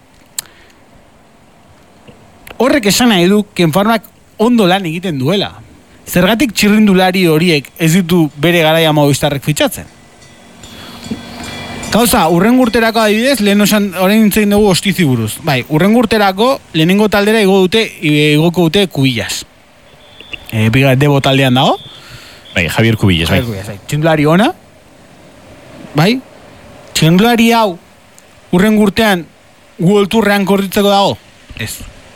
horrek esan nahi du, Kenfarmak ondo lan egiten duela. Zergatik txirrindulari horiek ez ditu bere garaia Movistarrek fitxatzen? Gauza, urrengurterako adibidez, lehen osan, orain nintzen dugu Ostizi buruz. Bai, urrengurterako lehenengo taldera igo dute, igoko dute Kubillas. E, Biga, Debo taldean dago. Bai, Javier Kubillas, bai. bai. Txindulari ona. Bai, txindulari hau urrengurtean guolturrean korritzeko dago? Ez.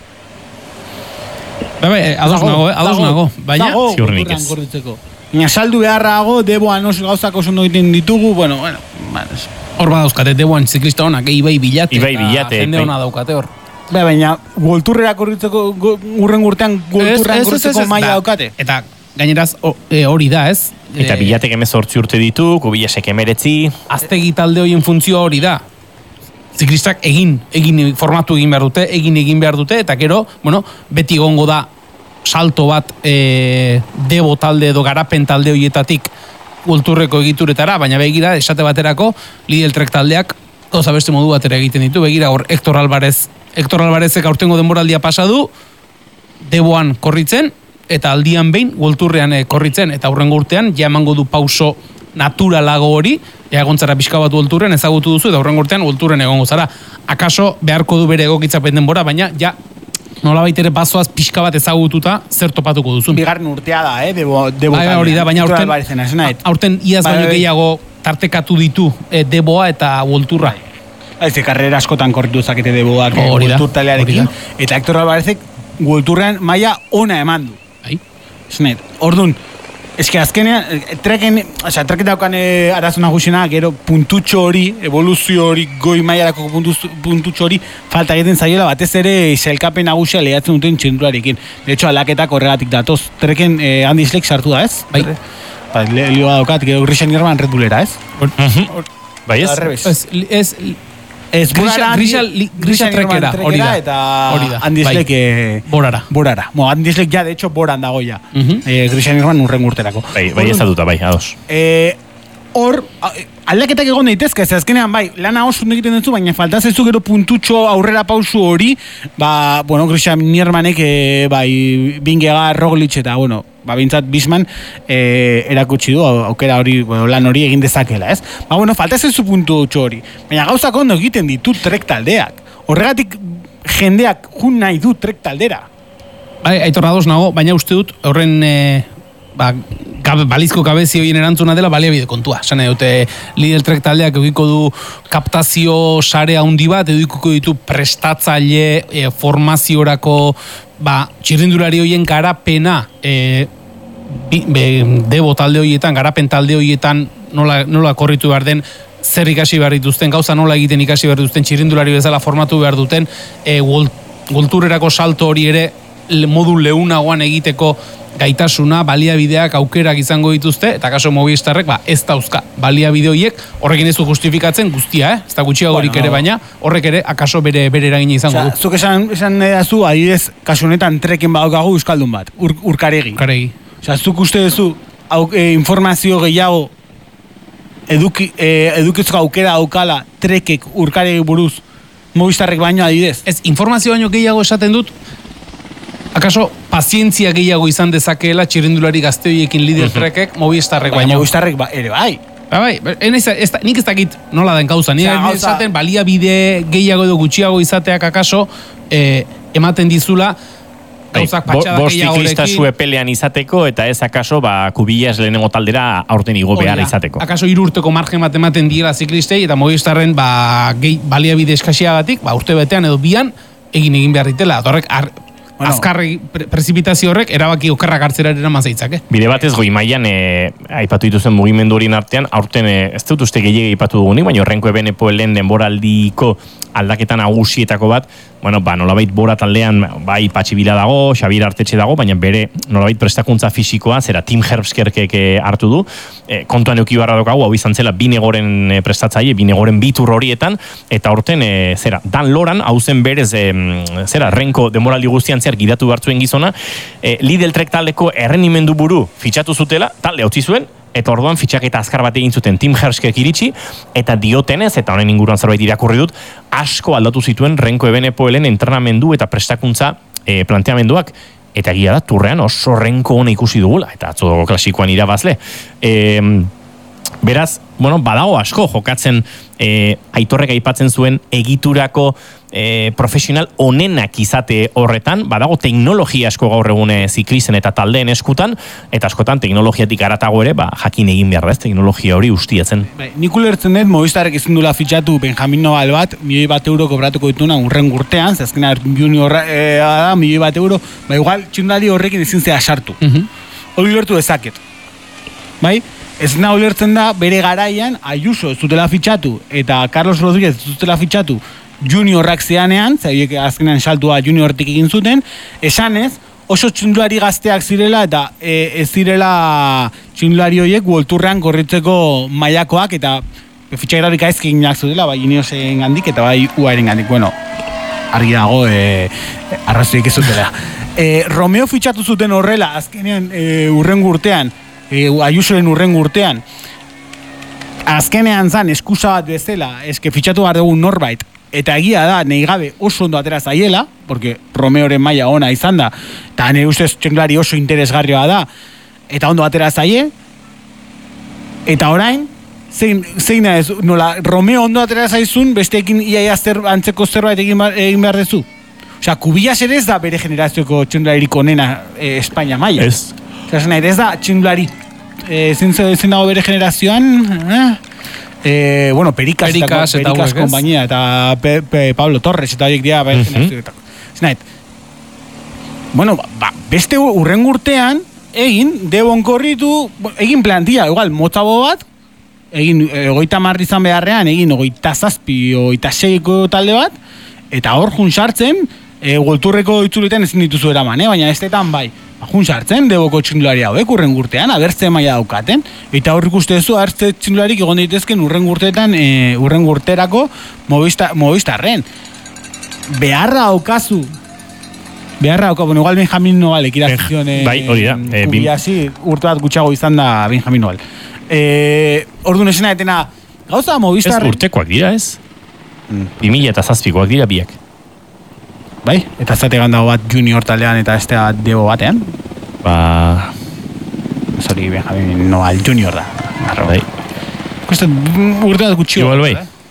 Bai, bai, ados nago, eh? Ados nago. Baina, ziurrenik ez. Baina saldu beharrago, Deboan oso gauzak oso ondo egiten ditugu, bueno, bueno, bueno. Hor badauzkate, Deboan ziklista honak, Ibai Bilate. Ibai Bilate. Jende hona daukate hor. Ba, baina, golturrera korritzeko, urren urtean golturrean korritzeko maila daukate. Eta gaineraz hori da, ez? Eta Bilatek emezortzi urte ditu, Kubillasek emeretzi. Aztegi talde horien funtzioa hori da. Ziklistak egin, egin formatu egin behar dute, egin egin behar dute, eta gero, bueno, beti gongo da salto bat e, Debo talde edo garapen talde horietatik ulturreko egituretara, baina begira, esate baterako, Lidl Trek taldeak gauza beste modu batera egiten ditu, begira, hor, Hector Alvarez, Hector Alvarezek aurtengo denboraldia pasadu, Deboan korritzen, eta aldian behin, ulturrean e, korritzen, eta hurrengo urtean, ja emango du pauso naturalago hori, ea gontzara pixka bat ulturrean ezagutu duzu, eta hurrengo urtean ulturren egongo zara. Akaso, beharko du bere egokitzapen denbora, baina, ja, nola baitere bazoaz pixka bat ezagututa zer topatuko duzun. Bigarren urtea da, eh? Debo, debo bai, hori da, baina aurten, aurten iaz baino gehiago tartekatu ditu e, Deboa eta Wolturra. Ez de karrera askotan korritu zakete Deboak oh, Woltur talearekin. Eta Hector Alvarezek Wolturrean maila ona eman du. Bai. Esnet, orduan, eske azkenean, treken, osea, treken daukan e, arazuna guzina, gero puntutxo hori, evoluzio hori, goi mailarako puntutxo hori, falta egiten zaiola, batez ere sailkapen nagusia lehiatzen duten txendularekin. De hecho, alaketak horregatik datoz. Treken e, Andy Schleck sartu da, ez? Bai. Ba, lioa daukat, gero Christian Nierman Red Bullera, ez? Bai, ez? Ez, ez, Ez, Grisa, Grisa, Grisa trekera, hori da. Eta hori da. Andy Schleck... Bai. Borara. Borara. Mo, Andy Schleck ja, de hecho, boran dago ja. Uh -huh. e, Grisa Nierman urren urterako. Bai, bai ez aduta, bai, ados. E, hor, aldaketak egon daitezke, ez azkenean, bai, lana oso egiten dutzu, baina falta zezu gero puntutxo aurrera pausu hori, ba, bueno, Grisa Niermanek, e, bai, Bingega, Roglic eta, bueno, ba, bintzat Bisman e, erakutsi du, aukera hori, bueno, lan hori egin dezakela, ez? Ba, bueno, falta zezu puntutxo hori. Baina gauzak ondo egiten ditu trek taldeak. Horregatik jendeak jun nahi du trek taldera. Bai, aitor ados nago, baina uste dut, horren... E... Ba, gabe, balizko gabezi horien erantzuna dela baliabide kontua. Zene dute Lidl Trek taldeak edukiko du kaptazio sare handi bat, edukiko ditu prestatzaile e, formaziorako ba, txirrindulari horien garapena e, bi, be, Debo talde horietan, garapen talde horietan nola, nola korritu behar den, zer ikasi behar dituzten, gauza nola egiten ikasi behar dituzten, txirrindulari bezala formatu behar duten, e, golturerako salto hori ere modu leunagoan egiteko gaitasuna, baliabideak, aukerak izango dituzte, eta kaso Movistarrek, ba, ez dauzka baliabide horiek, horrekin ez du justifikatzen guztia, eh? Ez da gutxiagorik bueno, ere, baina horrek ere, akaso bere, bere eragina izango du. Zuk esan, esan edazu, adidez, kasu honetan treken badaukagu euskaldun bat, ur, urkaregi. Urkaregi. Osa, zuk uste duzu, au, e, informazio gehiago eduki, e, edukitzko aukera daukala trekek urkaregi buruz Movistarrek baino adidez? Ez, informazio baino gehiago esaten dut, akaso pazientzia gehiago izan dezakeela txirrindulari gazte horiekin Lidl Trekek Movistarrek baino. Movistarrek ba, ere bai. Ba, bai, ez, ez, nik ez dakit nola den gauza. Nik ez esaten baliabide gehiago edo gutxiago izateak akaso eh, ematen dizula gauzak patxada gehiagorekin. Bost ziklista zue pelean izateko eta ez akaso ba, Kubillas lehenengo taldera aurten igo behar izateko. Akaso irurteko margen bat ematen diela ziklistei eta Movistarren ba, gehi, baliabide eskaxiagatik ba, urte betean edo bian egin egin behar ditela. Horrek bueno, azkarri pre prezipitazio horrek erabaki okerrak hartzera eraman zaitzake. Bide batez goi mailan e, aipatu dituzen mugimendu horien artean, aurten e, ez dut uste gehiago aipatu dugunik, baina Renko Ebenepoelen denboraldiko aldaketan nagusietako bat, bueno, ba, nolabait Bora taldean, bai, Patxi Bila dago, Xabier Artetxe dago, baina bere nolabait prestakuntza fisikoa, zera Tim Herbskerkek hartu du, e, kontuan euki barra dokagu, hau izan zela binegoren e, prestatzaile, binegoren bitur horietan, eta horten, e, zera, Dan Loran, hau zen berez, e, zera, Renko denboraldi guztian zehar gidatu bartzuen gizona, e, Lidl Trek taldeko errenimendu buru fitxatu zutela, talde utzi zuen, eta orduan fitxaketa azkar bat egin zuten Tim Herskek iritsi, eta diotenez, eta honen inguruan zerbait irakurri dut, asko aldatu zituen Renko Ebenepoelen entrenamendu eta prestakuntza e, planteamenduak, eta egia da, turrean oso Renko hona ikusi dugula, eta atzo klasikoan irabazle. E, beraz, bueno, badago asko jokatzen e, Aitorrek aipatzen zuen egiturako e, profesional onenak izate horretan, badago teknologia asko gaur egune ziklisen eta taldeen eskutan, eta askotan teknologiatik haratago ere, ba, jakin egin behar da ez, teknologia hori ustietzen. Bai, nik ulertzen dut, Movistarrek ezin dula fitxatu Benjamin Noval bat, milioi bat euro kobratuko dituna urren urtean, zazkena junior e, da, milioi bat euro, ba, igual, txundari horrekin ezin zea sartu. Uh-huh. Hori ulertu dezaket. Bai? Ez nahi ulertzen da, bere garaian, Ayuso ez zutela fitxatu, eta Carlos Rodríguez ez zutela fitxatu juniorrak zeanean, zaiek azkenean saltua juniortik egin zuten, esanez, oso txundulari gazteak zirela, eta e, ez zirela txundulari horiek Worldtourrean korritzeko mailakoak, eta fitxagrarik aizkinak zutela, bai Ineosen gandik, eta bai U A eren gandik, bueno, argi dago, e, arrazoik ez zutela. E, Romeo fitxatu zuten horrela, azkenean e, urrengo urtean, E, Ayusoren urrengo urtean, azkenean zan eskusa bat bezala, eske fitxatu behar dugu norbait, eta egia da, nahi gabe oso ondo atera zaiela, porque Romeoren maila ona izan da, eta nire ustez txenglari oso interesgarrioa da, eta ondo atera zaie, eta orain, zein, zein ez, nola, Romeo ondo atera zaizun, besteekin iaia zer, antzeko zerbait egin, egin behar dezu. Osea, Kubillas ere ez da bere generazioko txenglaririk onena e, Espainia maila. Ez. Osea, nahi, ez da txenglari e, zin, zin dago bere generazioan, eh? E, bueno, Perikas, Perikas eta Perikas kompainia, eta Pe, Pe, Pablo Torres, eta horiek dira bere generazioetak. Zin bueno, ba, beste urren urtean, egin, debon korritu, egin plantilla, igual, motzabo bat, egin, egoita marri izan beharrean, egin, egoita zazpi, egoita seiko talde bat, eta hor jun sartzen, e, Worldtourreko itzuletan ezin dituzu eraman, eh? Baina estetan bai, jun sartzen, deboko txindulari hauek urren urtean, abertze maila daukaten, eta hor ikuste duzu, abertze txindularik egon daitezken urren urteetan, e, urren urterako Movistarren. Beharra daukazu, beharra daukazu, bueno, igual Benjamin Noval ekirazion, e, bai, hori da, e, Kubiasi, urte bat gutxago izan da Benjamin Noval. E, orduan esena etena, gauza Movistarren... Ez urtekoak dira, ez? Bi mila eta zazpikoak dira biak. Bai, eta zate gandago bat junior taldean eta ez da debo batean. Ba... Zori, Benjamin Noval junior da. Arro. Bai. Kusten, urte bat gutxio. Igual bai.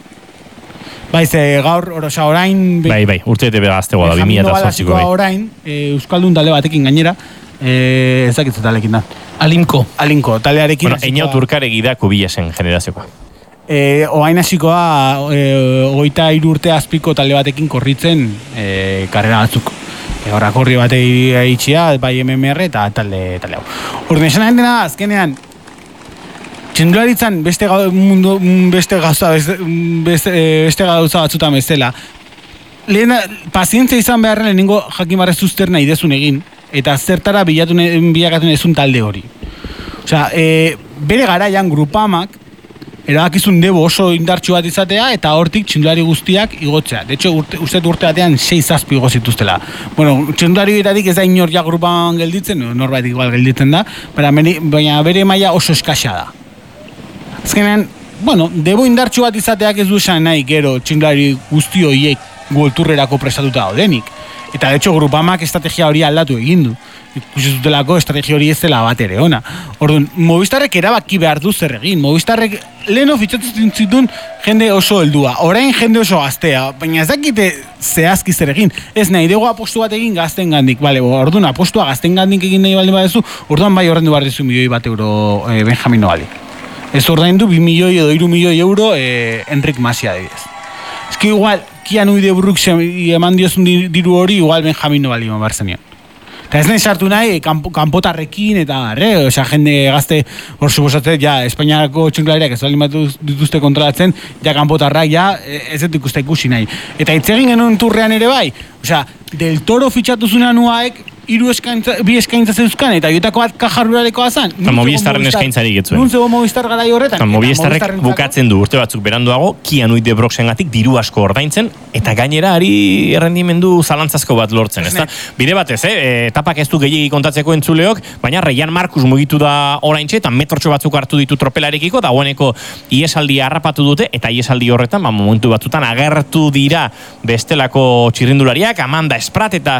Eh? Bai, ze gaur, orosa orain... Bai, bai, urte ete begaztegoa da, bi mila eta zazpiko bai. Orain, e, Euskaldun talde batekin gainera, e, ez dakitzu talekin da. Alinko. Alinko, taldearekin... Bueno, Eñau Turkaregi da Kubillasen generazioa. E, oain hasikoa e, ogeita hiru urte azpiko talde batekin korritzen e, karrera batzuk. E, Horra korri bate itxia, bai M M R eta talde, talde hau. Orduan esan dena, azkenean, txendularitzan beste, ga, mundu, beste gauza beste, beste, beste gauza batzutan bezala. Lehen, pazientzia izan beharren lehenengo jakin barrez uzter nahi dezun egin, eta zertara bilatu bilakatu ezun talde hori. Osea, e, bere garaian Grupamak erabakizun debo oso indartxu bat izatea eta hortik txindulari guztiak igotzea. De hecho, urte, uste urte batean sei zazpi igo zituztela. Bueno, txindulari etatik ez da inor ja Grupan gelditzen, norbait igual gelditzen da, baina bere maila oso eskaxa da. Azkenean, bueno, debo indartxu bat izateak ez du esan nahi gero txindulari guzti horiek Worldtourrerako prestatuta daudenik. Eta de hecho, Grupamak estrategia hori aldatu egin du. Ikusi zutelako estrategia hori ez dela bat ere ona. Orduan, Movistarrek erabaki behar du zer egin. Movistarrek leheno fitxatzen zituen jende oso heldua. Orain jende oso gaztea. Baina ez dakite zehazki zer egin. Ez nahi dugu apostu bat egin gazten gandik. Bale, orduan apostua gazten gandik egin nahi baldin badezu, orduan bai horrendu behar dizu milioi bat euro eh, Benjamin Novali. Ez ordaindu bi milioi edo hiru milioi euro eh, Enrik Masia adibidez. eski igual, Keanu de Brooks eman diozun diru hori, igual Benjamin no balio barzenion. Eta ez nahi sartu nahi, kanpo, kanpotarrekin eta arre, osea, jende gazte, hor suposatzen, ja, Espainiako txinklariak ez baldin bat dituzte kontrolatzen, ja, kanpotarrak, ja, ez dut ikuste ikusi nahi. Eta itzegin genuen turrean ere bai, osea, Del Toro fitxatu zunan uaek, hiru eskaintza, bi eskaintza zeuzkan, eta joetako bat kajarrurarekoa zan. Eta Movistarren eskaintzarik etzuen. Nun zego Movistar garai horretan. Eta Movistarrek bukatzen du urte batzuk beranduago, Keanu de Broxengatik diru asko ordaintzen, eta gainera ari errendimendu zalantzazko bat lortzen, ezta? Bide batez, eh? Etapak ez du gehiagi kontatzeko entzuleok, baina Reian Markus mugitu da oraintxe, eta metrotxo batzuk hartu ditu tropelarekiko, dagoeneko iesaldia harrapatu dute, eta iesaldi horretan, ba, momentu batzutan agertu dira bestelako txirrindulariak, Amanda Esprat, eta,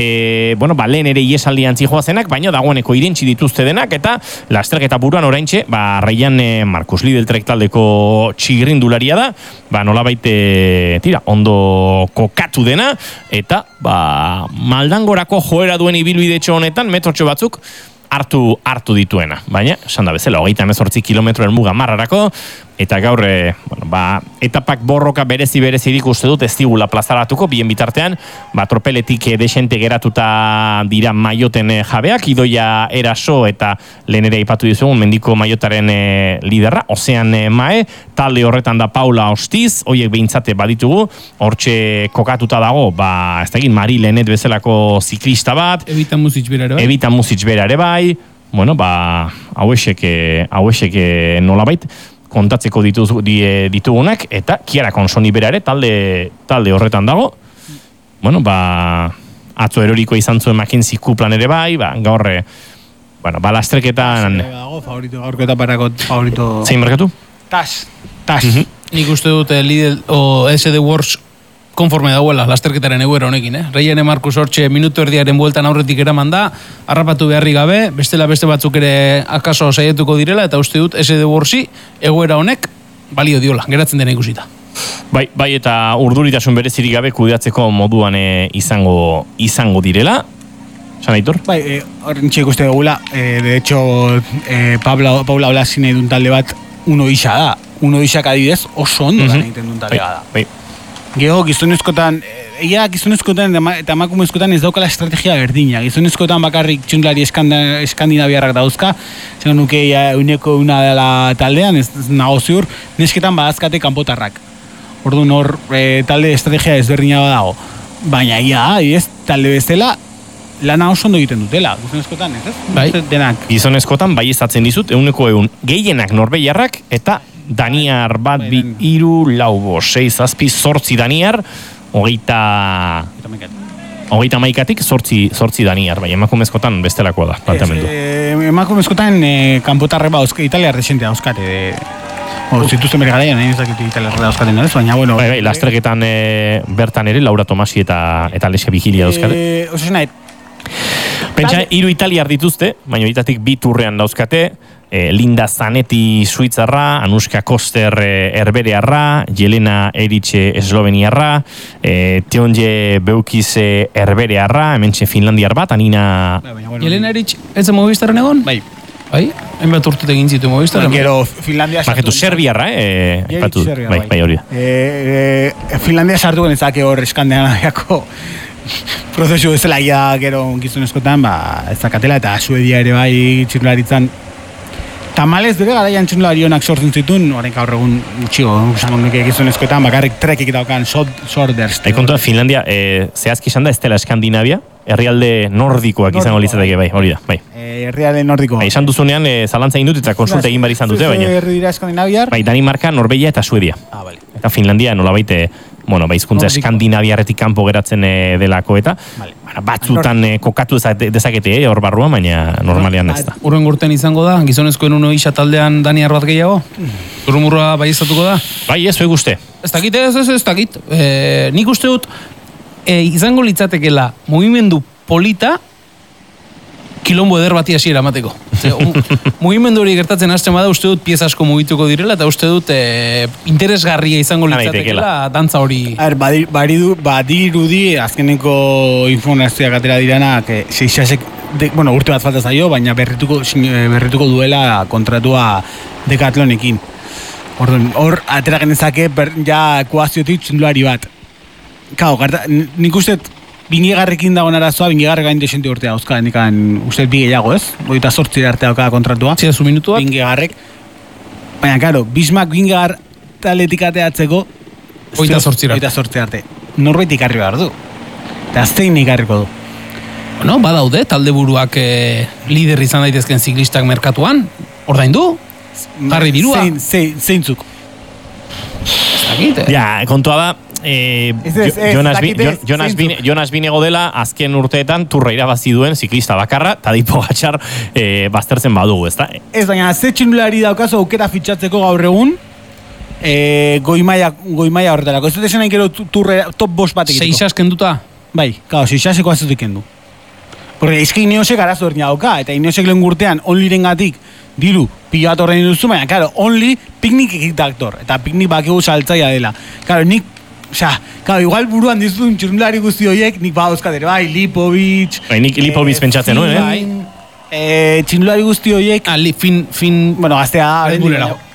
e, bueno, ba, lehen ere iesaldian zijoazenak, baina dagoeneko irentzi dituzte denak, eta lasterketa buruan oraintxe, ba, Reian e, Markus Lideltrek taldeko txirrindularia da, ba, nolabait, e, tira, ondo kokatu dena, eta, ba, Maldangorako joera duen ibilbidetxo honetan, metrotxo batzuk, hartu hartu dituena, baina, esan da bezala, hogeita hemezortzi kilometroen muga marrarako, eta gaur, e, bueno, ba, etapak borroka berezi berezirik uste dut ez digula plazaratuko, bien bitartean, ba, tropeletik e, desente geratuta dira maioten e, jabeak, Idoia Eraso eta lehen ere aipatu dizugun, mendiko maiotaren e, liderra, Ozean e, Mae, talde horretan da Paula Ostiz, hoiek behintzate baditugu, hortxe kokatuta dago, ba, ez da egin, Mari Lenet bezalako ziklista bat, Evita Music bera ere bai, Evita Music bera ere bai, bueno, ba, hauesek, hauesek nolabait, kontatzeko dituz, die, ditugunak, eta Kiara Konsoni bera ere talde, talde horretan dago. Bueno, ba, atzo eroriko izan zuen McKinsey kuplan ere bai, ba, gaur, bueno, ba, lastreketan... Dago, favorito, gaurko etaparako favorito... Zein markatu? Tas, tas. Uh -huh. Nik uste dut Lidl o S D Wars konforme dauela lasterketaren egoera honekin, eh? Reian Markus hortxe minutu erdiaren bueltan aurretik eraman da, harrapatu beharri gabe, bestela beste batzuk ere akaso saietuko direla, eta uste dut S D Warsi egoera honek balio diola, geratzen dena ikusita. Bai, bai eta urduritasun berezirik gabe kudeatzeko moduan e, izango izango direla. San Aitor? Bai, eh, horren txek uste dugula, eh, de hecho, eh, Paula, Paula Blasi nahi duen talde bat, uno isa da. Uno isak adibidez oso ondo da nahi duen talde da. Bai, Gero, gizonezkotan, egia gizonezkotan eta emakumezkotan ez daukala estrategia berdina. Gizonezkotan bakarrik txundlari eskandinaviarrak dauzka, zen nuke uneko una dela taldean, ez, ez nago ziur, nesketan badazkate kanpotarrak. Orduan hor e, talde estrategia ezberdina badago. Baina egia, ez talde bezala, lana oso ondo egiten dutela, gizonezkotan, ez? Bai. Denak. Gizonezkotan bai izatzen dizut, euneko eun gehienak norbeiarrak, eta Daniar bat, bi, iru, lau, bo, sei, zazpi, zortzi Daniar, hogeita... Hogeita maikatik, zortzi, zortzi Daniar, bai, emakumezkotan bestelakoa da, planteamendu. E, emakumezkotan e, kanpotarre ba, italiar desente dauzkate, de... O, zituzten bere garaian, nahi ezakit italiar dauzkaten da, baina, bueno... Bai, bai, lastreketan e, bertan ere, Laura Tomasi eta, eta Alesia Vigilia dauzkate. E, Oso nahi... Pentsa, hiru italiar dituzte, baina horitatik bi turrean dauzkate, E, Linda Zanetti Suitzarra, Anuska Koster e, Herberearra, Jelena Eritxe Esloveniarra, e, Tionje Beukize Herberearra, hementxe Finlandiar bat, Anina... Jelena Eritxe, ez da Movistarren egon? Bai. Bai? Hainbat urtut egin zitu Movistarren? Gero, Finlandia sartu... Baketu, Serbiarra, eh? Epatu, bai, bai hori da. E, e, Finlandia sartu genezake hor eskandean abiako prozesu bezala ia gero gizonezkotan, ba, ez dakatela, eta Suedia ere bai txirlaritzan. Tamalez bere garaian txundulari honak sortzen zituen, horren gaur egun utxigo, esango nuke gizonezkoetan, bakarrik trekik daukan Sorderst. Hai kontua, Finlandia, e, zehazki esan da, ez dela Eskandinavia, herrialde nordikoak izango litzateke, bai, hori da, bai. E, herrialde nordikoa. Bai, esan duzunean, e, zalantza egin dut eta konsulta egin bar izan dute, baina. Herri dira Eskandinaviar? Bai, Danimarka, Norvegia eta Suedia. Ah, bale. Eta Finlandia, nolabait, e, bueno, ba, hizkuntza Eskandinaviarretik kanpo geratzen e, delako eta, vale. Bueno, batzutan e, kokatu dezakete, eh, hor barruan, baina normalean ez da. Urren gurten izango da, gizonezkoen uno isa taldean Daniar bat gehiago? Zurrumurra bai izatuko da? Bai, ez, zuek uste. Ez dakit, ez, ez, ez dakit. E, nik uste dut, e, izango litzatekela mugimendu polita kilombo eder bati hasiera emateko. Mugimendu hori gertatzen hasten bada uste dut pieza asko mugituko direla eta uste dut e, interesgarria izango litzatekela dantza hori. A ber, badi, badiru, badirudi azkeneko informazioak atera diranak e, seixasek, de, bueno, urte bat falta zaio, baina berrituko, berrituko duela kontratua Decatlonekin. Orduan, hor, atera genezake, per, ja, ekuaziotik txundulari bat. Kau, garta, nik uste, bingegarrekin dagoen arazoa, bingegarrek gain desente urtea dauzka, nikan, uste, bi gehiago, ez? Oita sortzi arte dauka kontratua. Zia, zu minutuak? Bingegarrek. Baina, karo, Bismak bingegar taletik ateatzeko, Oita sortzi arte. Oita sortzi arte. Norbait ikarri behar du. Eta zein ikarriko du. Bueno, badaude, talde buruak eh, lider izan daitezken ziklistak merkatuan, ordaindu, jarri dirua. Zein, zein, zeintzuk. Ez dakit, eh? Ja, kontua da, eh, Ez ez, ez, Jonas, dakit Bi- ez, Jo- Jonas, zeintzuk. Bine, Jonas Binego dela azken urteetan turra irabazi duen ziklista bakarra, eta Dipo Gatxar eh, baztertzen badugu, ezta? Ez, baina, ze txindulari daukazu aukera fitxatzeko gaur egun, e, goimaia, goimaia horretarako. Ez dut esan nahi gero tu- turre, top bost bat egiteko. Seixas kenduta? Bai, kao, seixaseko azutik kendu. Porque eski Ineosek arazo berdina dauka, eta Ineosek lehen gurtean onliren gatik diru pila bat horrein duzu, baina, karo, only piknik egitaktor, eta piknik bakigu saltzaia dela. Karo, nik, osea, karo, igual buruan dizun txirundulari guzti horiek, nik badauzkat ere, bai, Lipovic, Bai, nik Lipovic pentsatzen nuen, eh? Fin, eh, txirundulari guzti horiek, Ah, li, fin, fin... bueno, gaztea, Red Bullera.